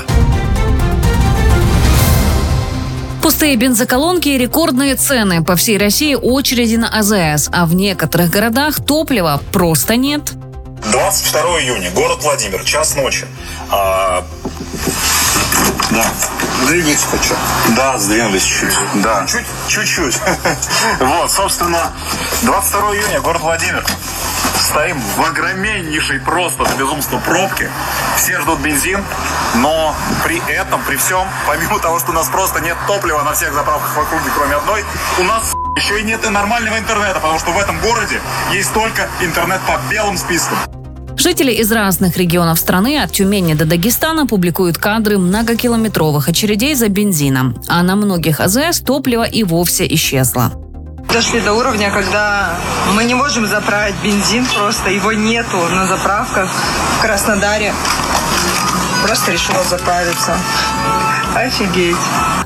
Speaker 5: Пустые бензоколонки и рекордные цены. По всей России очереди на АЗС, а в некоторых городах топлива просто нет.
Speaker 7: двадцать второго июня, город Владимир, час ночи. А... Да. Двигаться хочу. Да, сдвинулись чуть-чуть. Да. Чуть, чуть-чуть. Вот, собственно, двадцать второго июня, город Владимир. Стоим в огромнейшей просто до безумства пробке. Все ждут бензин, но при этом, при всем, помимо того, что у нас просто нет топлива на всех заправках в округе, кроме одной, у нас еще и нет и нормального интернета, потому что в этом городе есть только интернет по белым спискам.
Speaker 5: Жители из разных регионов страны, от Тюмени до Дагестана, публикуют кадры многокилометровых очередей за бензином. А на многих АЗС топливо и вовсе исчезло.
Speaker 8: Дошли до уровня, когда мы не можем заправить бензин, просто его нету на заправках. В Краснодаре просто решила заправиться. Офигеть.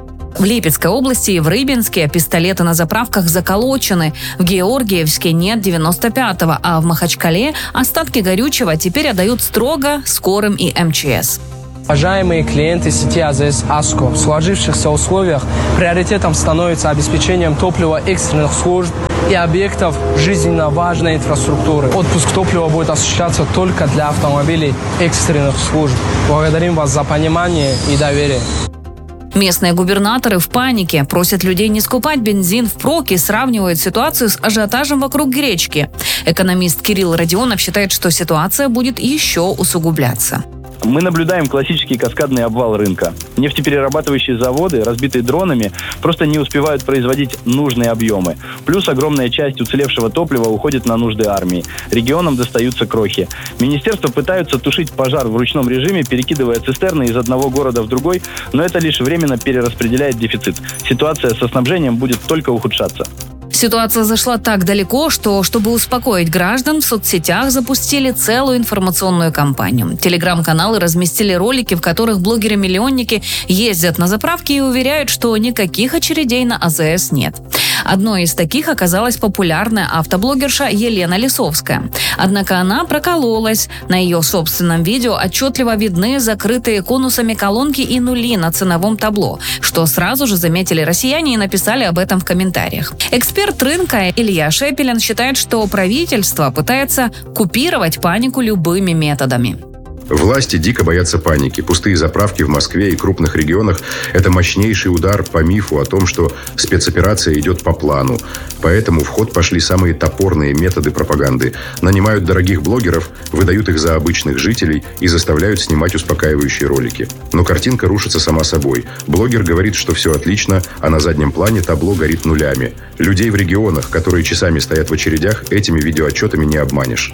Speaker 5: В Липецкой области и в Рыбинске пистолеты на заправках заколочены. В Георгиевске нет девяносто пятого, а в Махачкале остатки горючего теперь отдают строго скорым и эм че эс.
Speaker 9: Уважаемые клиенты сети АЗС «Аско», в сложившихся условиях приоритетом становится обеспечением топлива экстренных служб и объектов жизненно важной инфраструктуры. Отпуск топлива будет осуществляться только для автомобилей экстренных служб. Благодарим вас за понимание и доверие.
Speaker 5: Местные губернаторы в панике, просят людей не скупать бензин впрок и сравнивают ситуацию с ажиотажем вокруг гречки. Экономист Кирилл Родионов считает, что ситуация будет еще усугубляться.
Speaker 11: Мы наблюдаем классический каскадный обвал рынка. Нефтеперерабатывающие заводы, разбитые дронами, просто не успевают производить нужные объемы. Плюс огромная часть уцелевшего топлива уходит на нужды армии. Регионам достаются крохи. Министерства пытаются тушить пожар в ручном режиме, перекидывая цистерны из одного города в другой, но это лишь временно перераспределяет дефицит. Ситуация со снабжением будет только ухудшаться.
Speaker 5: Ситуация зашла так далеко, что, чтобы успокоить граждан, в соцсетях запустили целую информационную кампанию. Телеграм-каналы разместили ролики, в которых блогеры-миллионники ездят на заправки и уверяют, что никаких очередей на АЗС нет. Одной из таких оказалась популярная автоблогерша Елена Лисовская. Однако она прокололась. На ее собственном видео отчетливо видны закрытые конусами колонки и нули на ценовом табло, что сразу же заметили россияне и написали об этом в комментариях. Эксперт рынка Илья Шепелин считает, что правительство пытается купировать панику любыми методами.
Speaker 10: Власти дико боятся паники. Пустые заправки в Москве и крупных регионах – это мощнейший удар по мифу о том, что спецоперация идет по плану. Поэтому в ход пошли самые топорные методы пропаганды. Нанимают дорогих блогеров, выдают их за обычных жителей и заставляют снимать успокаивающие ролики. Но картинка рушится сама собой. Блогер говорит, что все отлично, а на заднем плане табло горит нулями. Людей в регионах, которые часами стоят в очередях, этими видеоотчетами не обманешь.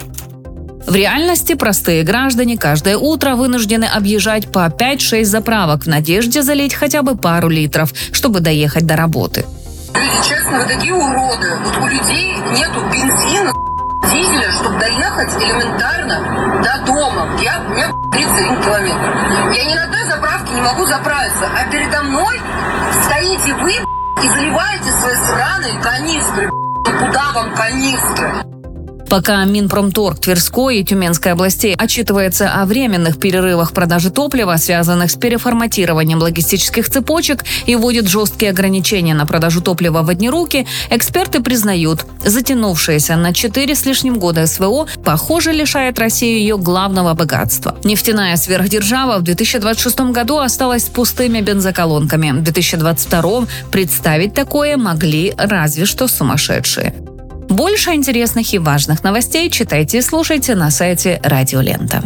Speaker 5: В реальности простые граждане каждое утро вынуждены объезжать по пять-шесть заправок в надежде залить хотя бы пару литров, чтобы доехать до работы.
Speaker 13: Люди, честно, вы такие уроды. Вот у людей нету бензина, дизеля, чтобы доехать элементарно до дома. Я, у меня тридцать один километр. Я ни на одной заправке не могу заправиться, а передо мной стоите вы и заливаете свои сраные канистры. Куда вам канистры?
Speaker 5: Пока Минпромторг Тверской и Тюменской областей отчитывается о временных перерывах продажи топлива, связанных с переформатированием логистических цепочек, и вводит жесткие ограничения на продажу топлива в одни руки, эксперты признают, затянувшаяся на четыре с лишним года СВО, похоже, лишает Россию ее главного богатства. Нефтяная сверхдержава в две тысячи двадцать шестом году осталась с пустыми бензоколонками. В две тысячи двадцать втором представить такое могли разве что сумасшедшие. Больше интересных и важных новостей читайте и слушайте на сайте Радио Лента.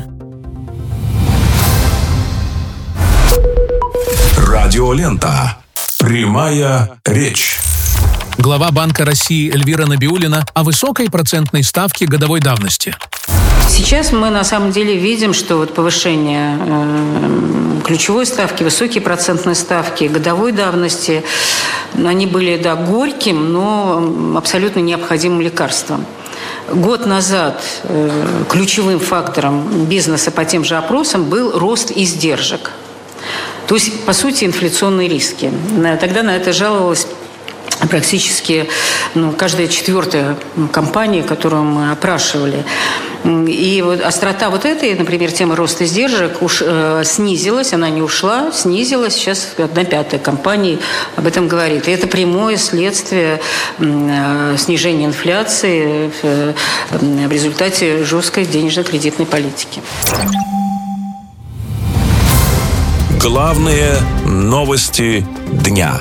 Speaker 2: Радио Лента. Прямая речь.
Speaker 3: Глава Банка России Эльвира Набиуллина о высокой процентной ставке годовой давности.
Speaker 26: Сейчас мы на самом деле видим, что вот повышение э, ключевой ставки, высокие процентные ставки, годовой давности, они были, да, горьким, но абсолютно необходимым лекарством. Год назад э, ключевым фактором бизнеса по тем же опросам был рост издержек. То есть, по сути, инфляционные риски. Тогда на это жаловалась практически ну, каждая четвертая компания, которую мы опрашивали. И вот острота вот этой, например, темы роста издержек уж э, снизилась, она не ушла, снизилась. Сейчас одна пятая компаний об этом говорит. И это прямое следствие э, снижения инфляции в, э, в результате жесткой денежно-кредитной политики.
Speaker 2: Главные новости дня.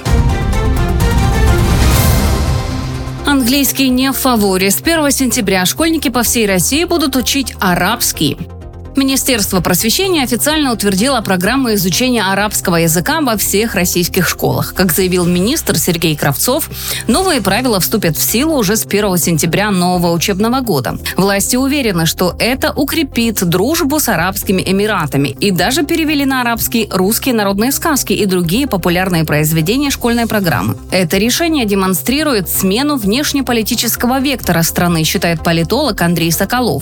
Speaker 5: Английский не в фаворе. С первого сентября школьники по всей России будут учить арабский. Министерство просвещения официально утвердило программу изучения арабского языка во всех российских школах. Как заявил министр Сергей Кравцов, новые правила вступят в силу уже с первого сентября нового учебного года. Власти уверены, что это укрепит дружбу с Арабскими Эмиратами, и даже перевели на арабский русские народные сказки и другие популярные произведения школьной программы. Это решение демонстрирует смену внешнеполитического вектора страны, считает политолог Андрей Соколов.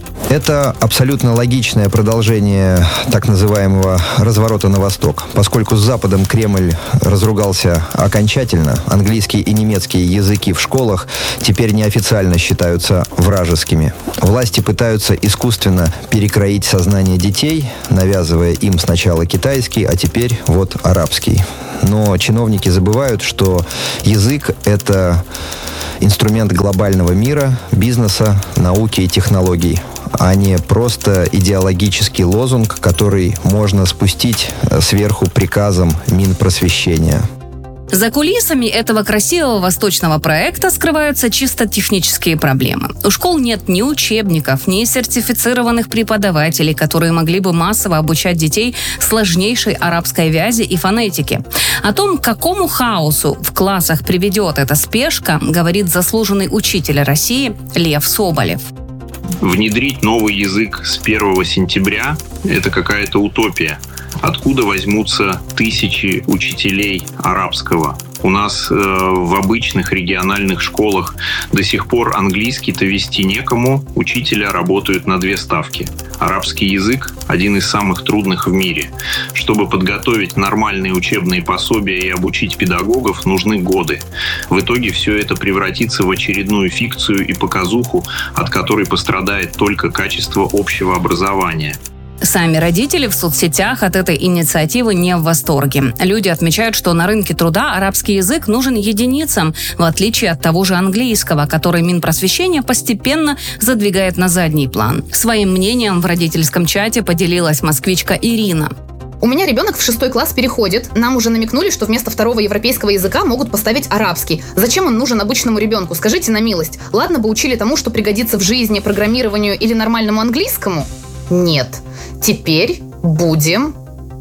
Speaker 23: Это абсолютно логичное продолжение так называемого разворота на восток. Поскольку с Западом Кремль разругался окончательно, английский и немецкий языки в школах теперь неофициально считаются вражескими. Власти пытаются искусственно перекроить сознание детей, навязывая им сначала китайский, а теперь вот арабский. Но чиновники забывают, что язык – это инструмент глобального мира, бизнеса, науки и технологий, а не просто идеологический лозунг, который можно спустить сверху приказом Минпросвещения.
Speaker 5: За кулисами этого красивого восточного проекта скрываются чисто технические проблемы. У школ нет ни учебников, ни сертифицированных преподавателей, которые могли бы массово обучать детей сложнейшей арабской вязи и фонетике. О том, к какому хаосу в классах приведет эта спешка, говорит заслуженный учитель России Лев Соболев.
Speaker 4: Внедрить новый язык с первого сентября – это какая-то утопия. Откуда возьмутся тысячи учителей арабского? У нас э, в обычных региональных школах до сих пор английский-то вести некому, учителя работают на две ставки. Арабский язык – один из самых трудных в мире. Чтобы подготовить нормальные учебные пособия и обучить педагогов, нужны годы. В итоге все это превратится в очередную фикцию и показуху, от которой пострадает только качество общего образования.
Speaker 5: Сами родители в соцсетях от этой инициативы не в восторге. Люди отмечают, что на рынке труда арабский язык нужен единицам, в отличие от того же английского, который Минпросвещение постепенно задвигает на задний план. Своим мнением в родительском чате поделилась москвичка Ирина.
Speaker 12: У меня ребенок в шестой класс переходит. Нам уже намекнули, что вместо второго европейского языка могут поставить арабский. Зачем он нужен обычному ребенку? Скажите на милость. Ладно бы учили тому, что пригодится в жизни, программированию или нормальному английскому? Нет. Теперь будем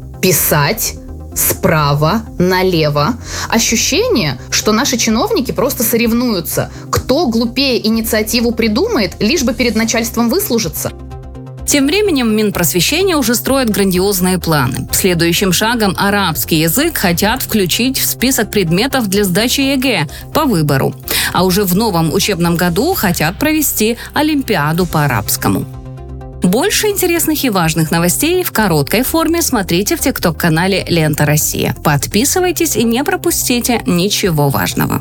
Speaker 12: писать справа налево. Ощущение, что наши чиновники просто соревнуются. Кто глупее инициативу придумает, лишь бы перед начальством выслужиться.
Speaker 5: Тем временем Минпросвещение уже строит грандиозные планы. Следующим шагом арабский язык хотят включить в список предметов для сдачи ЕГЭ по выбору. А уже в новом учебном году хотят провести Олимпиаду по арабскому. Больше интересных и важных новостей в короткой форме смотрите в тикток-канале «Лента Россия». Подписывайтесь и не пропустите ничего важного.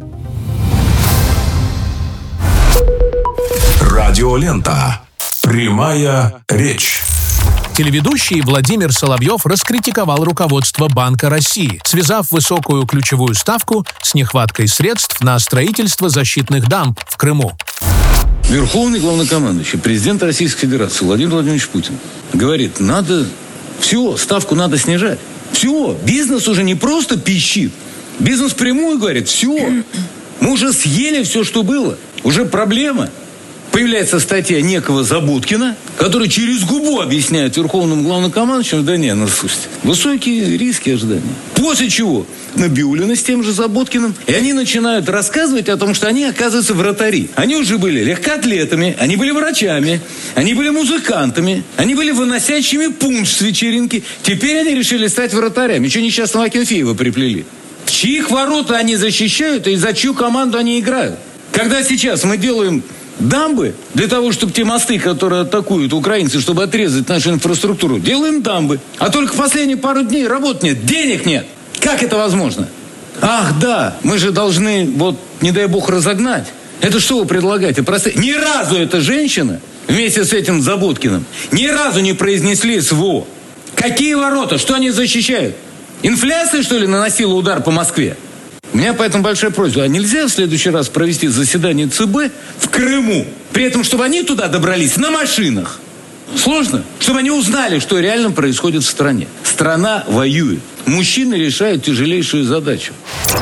Speaker 2: Радиолента. Прямая речь.
Speaker 3: Телеведущий Владимир Соловьев раскритиковал руководство Банка России, связав высокую ключевую ставку с нехваткой средств на строительство защитных дамб в Крыму.
Speaker 14: Верховный главнокомандующий, президент Российской Федерации Владимир Владимирович Путин говорит, надо, все, ставку надо снижать. Все, бизнес уже не просто пищит. Бизнес прямую говорит, все, мы уже съели все, что было. Уже проблема. Появляется статья некого Забудкина, который через губу объясняет верховному главнокомандующему, да не, ну слушайте, высокие риски ожидания. После чего Набиуллина с тем же Забудкиным, и они начинают рассказывать о том, что они, оказываются, вратари. Они уже были легкоатлетами, они были врачами, они были музыкантами, они были выносящими пунш с вечеринки. Теперь они решили стать вратарями. Еще несчастного Акинфеева приплели. В чьих ворота они защищают и за чью команду они играют? Когда сейчас мы делаем дамбы для того, чтобы те мосты, которые атакуют украинцы, чтобы отрезать нашу инфраструктуру, делаем дамбы. А только последние пару дней работ нет, денег нет. Как это возможно? Ах, да, мы же должны, вот, не дай бог, разогнать Это что вы предлагаете? Просто ни разу эта женщина вместе с этим Заботкиным ни разу не произнесли СВО. Какие ворота? Что они защищают? Инфляция, что ли, наносила удар по Москве? У меня поэтому большая просьба. А нельзя в следующий раз провести заседание ЦБ в Крыму? При этом, чтобы они туда добрались на машинах. Сложно? Чтобы они узнали, что реально происходит в стране. Страна воюет. Мужчины решают тяжелейшую задачу.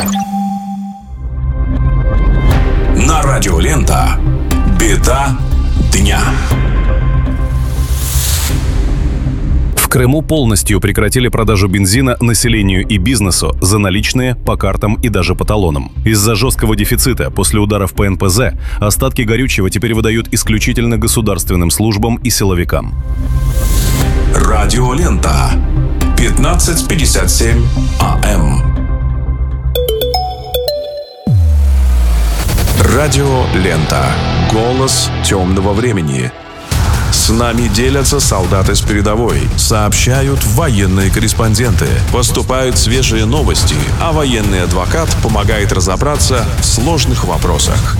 Speaker 2: На радио Лента. Беда дня.
Speaker 15: В Крыму полностью прекратили продажу бензина населению и бизнесу за наличные, по картам и даже по талонам. Из-за жесткого дефицита после ударов по эн пэ зэ остатки горючего теперь выдают исключительно государственным службам и силовикам.
Speaker 2: Радио Лента. пятнадцать пятьдесят семь а эм. Радио Лента. Голос темного времени. С нами делятся солдаты с передовой, сообщают военные корреспонденты, поступают свежие новости, а военный адвокат помогает разобраться в сложных вопросах.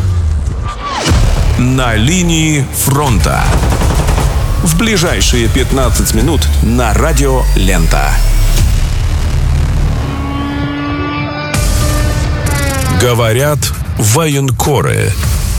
Speaker 2: На линии фронта. В ближайшие пятнадцать минут на радио Лента. Говорят военкоры.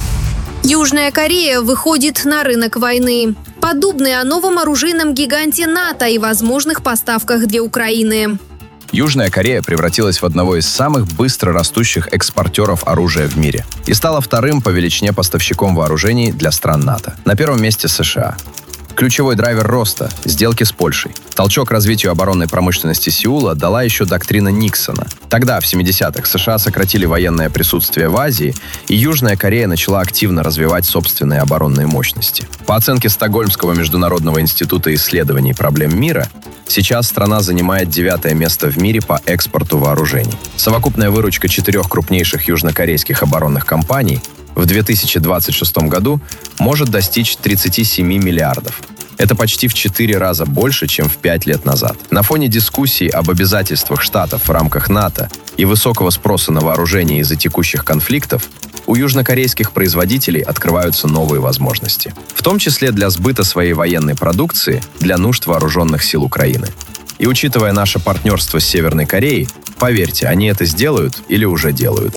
Speaker 16: Южная Корея выходит на рынок войны. Подробнее о новом оружейном гиганте НАТО и возможных поставках для Украины.
Speaker 21: Южная Корея превратилась в одного из самых быстро растущих экспортеров оружия в мире и стала вторым по величине поставщиком вооружений для стран НАТО. На первом месте США. Ключевой драйвер роста – сделки с Польшей. Толчок развитию оборонной промышленности Сеула дала еще доктрина Никсона. Тогда, в семидесятых, США сократили военное присутствие в Азии, и Южная Корея начала активно развивать собственные оборонные мощности. По оценке Стокгольмского международного института исследований проблем мира, сейчас страна занимает девятое место в мире по экспорту вооружений. Совокупная выручка четырех крупнейших южнокорейских оборонных компаний в две тысячи двадцать шестом году может достичь тридцати семи миллиардов. Это почти в четыре раза больше, чем в пять лет назад. На фоне дискуссий об обязательствах Штатов в рамках НАТО и высокого спроса на вооружение из-за текущих конфликтов, у южнокорейских производителей открываются новые возможности. В том числе для сбыта своей военной продукции для нужд вооруженных сил Украины. И учитывая наше партнерство с Северной Кореей, поверьте, они это сделают или уже делают.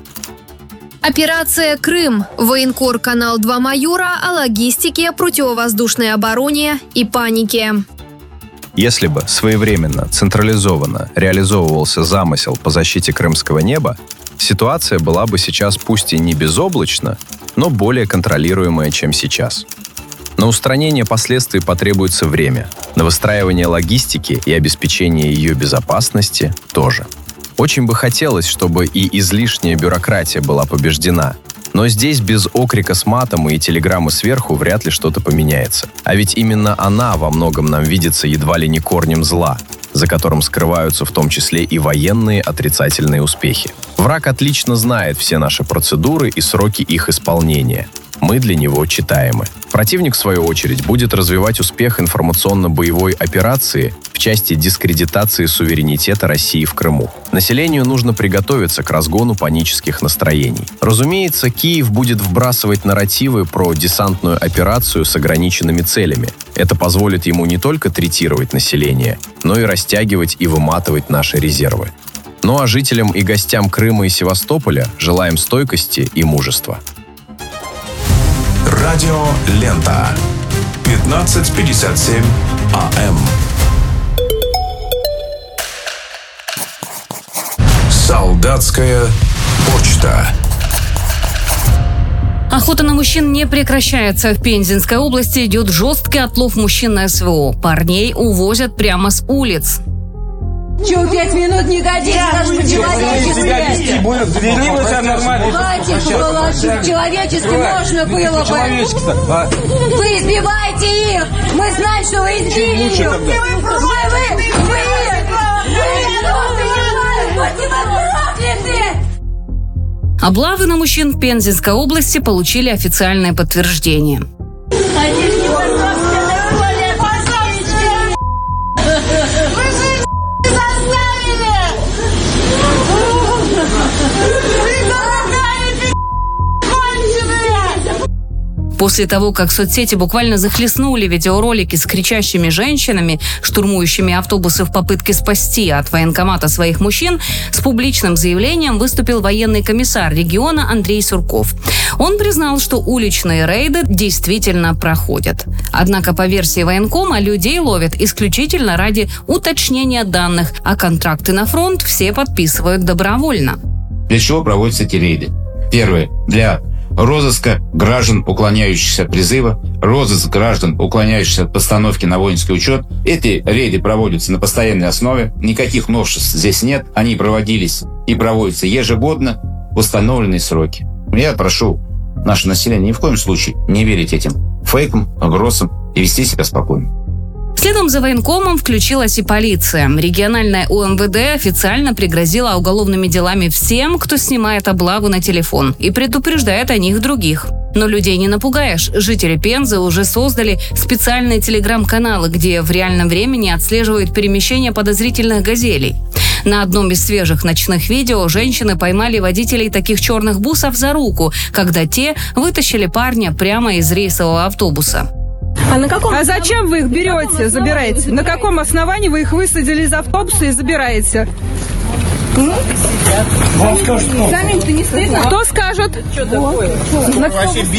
Speaker 16: Операция «Крым». Военкор «Канал два Майора» о логистике, противовоздушной обороне и панике.
Speaker 21: Если бы своевременно, централизованно реализовывался замысел по защите крымского неба, ситуация была бы сейчас пусть и не безоблачна, но более контролируемая, чем сейчас. На устранение последствий потребуется время, на выстраивание логистики и обеспечение ее безопасности тоже. Очень бы хотелось, чтобы и излишняя бюрократия была побеждена. Но здесь без окрика с матом и телеграммы сверху вряд ли что-то поменяется. А ведь именно она во многом нам видится едва ли не корнем зла, за которым скрываются в том числе и военные отрицательные успехи. Враг отлично знает все наши процедуры и сроки их исполнения. Мы для него читаемы. Противник, в свою очередь, будет развивать успех информационно-боевой операции в части дискредитации суверенитета России в Крыму. Населению нужно приготовиться к разгону панических настроений. Разумеется, Киев будет вбрасывать нарративы про десантную операцию с ограниченными целями. Это позволит ему не только третировать население, но и растягивать и выматывать наши резервы. Ну а жителям и гостям Крыма и Севастополя желаем стойкости и мужества.
Speaker 2: Радио Лента. пятнадцать пятьдесят семь а эм. Солдатская почта.
Speaker 5: Охота на мужчин не прекращается. В Пензенской области идет жесткий отлов мужчин на эс вэ о. Парней увозят прямо с улиц.
Speaker 17: Чего пять минут не годится, даже по-человечески. Хватит было, человечески можно было бы. Вы избиваете их! Мы знаем, что вы избили их! Вы, вы, вы, вы,
Speaker 5: Облавы на мужчин в Пензенской области получили официальное подтверждение. После того, как соцсети буквально захлестнули видеоролики с кричащими женщинами, штурмующими автобусы в попытке спасти от военкомата своих мужчин, с публичным заявлением выступил военный комиссар региона Андрей Сурков. Он признал, что уличные рейды действительно проходят. Однако, по версии военкома, людей ловят исключительно ради уточнения данных, а контракты на фронт все подписывают добровольно.
Speaker 1: Для чего проводятся эти рейды? Первое. Для розыска граждан, уклоняющихся от призыва, розыск граждан, уклоняющихся от постановки на воинский учет. Эти рейды проводятся на постоянной основе, никаких новшеств здесь нет, они проводились и проводятся ежегодно в установленные сроки. Я прошу наше население ни в коем случае не верить этим фейкам, угрозам и вести себя спокойно.
Speaker 5: Следом за военкомом включилась и полиция. Региональная У Эм Вэ Дэ официально пригрозила уголовными делами всем, кто снимает облаву на телефон, и предупреждает о них других. Но людей не напугаешь. Жители Пензы уже создали специальные телеграм-каналы, где в реальном времени отслеживают перемещение подозрительных газелей. На одном из свежих ночных видео женщины поймали водителей таких черных бусов за руку, когда те вытащили парня прямо из рейсового автобуса.
Speaker 18: А, на каком... а зачем вы их берете, забираете? На каком основании вы их высадили из автобуса и забираете? Вам скажут, что? Самим-то не стыдно? Кто скажет? Что такое?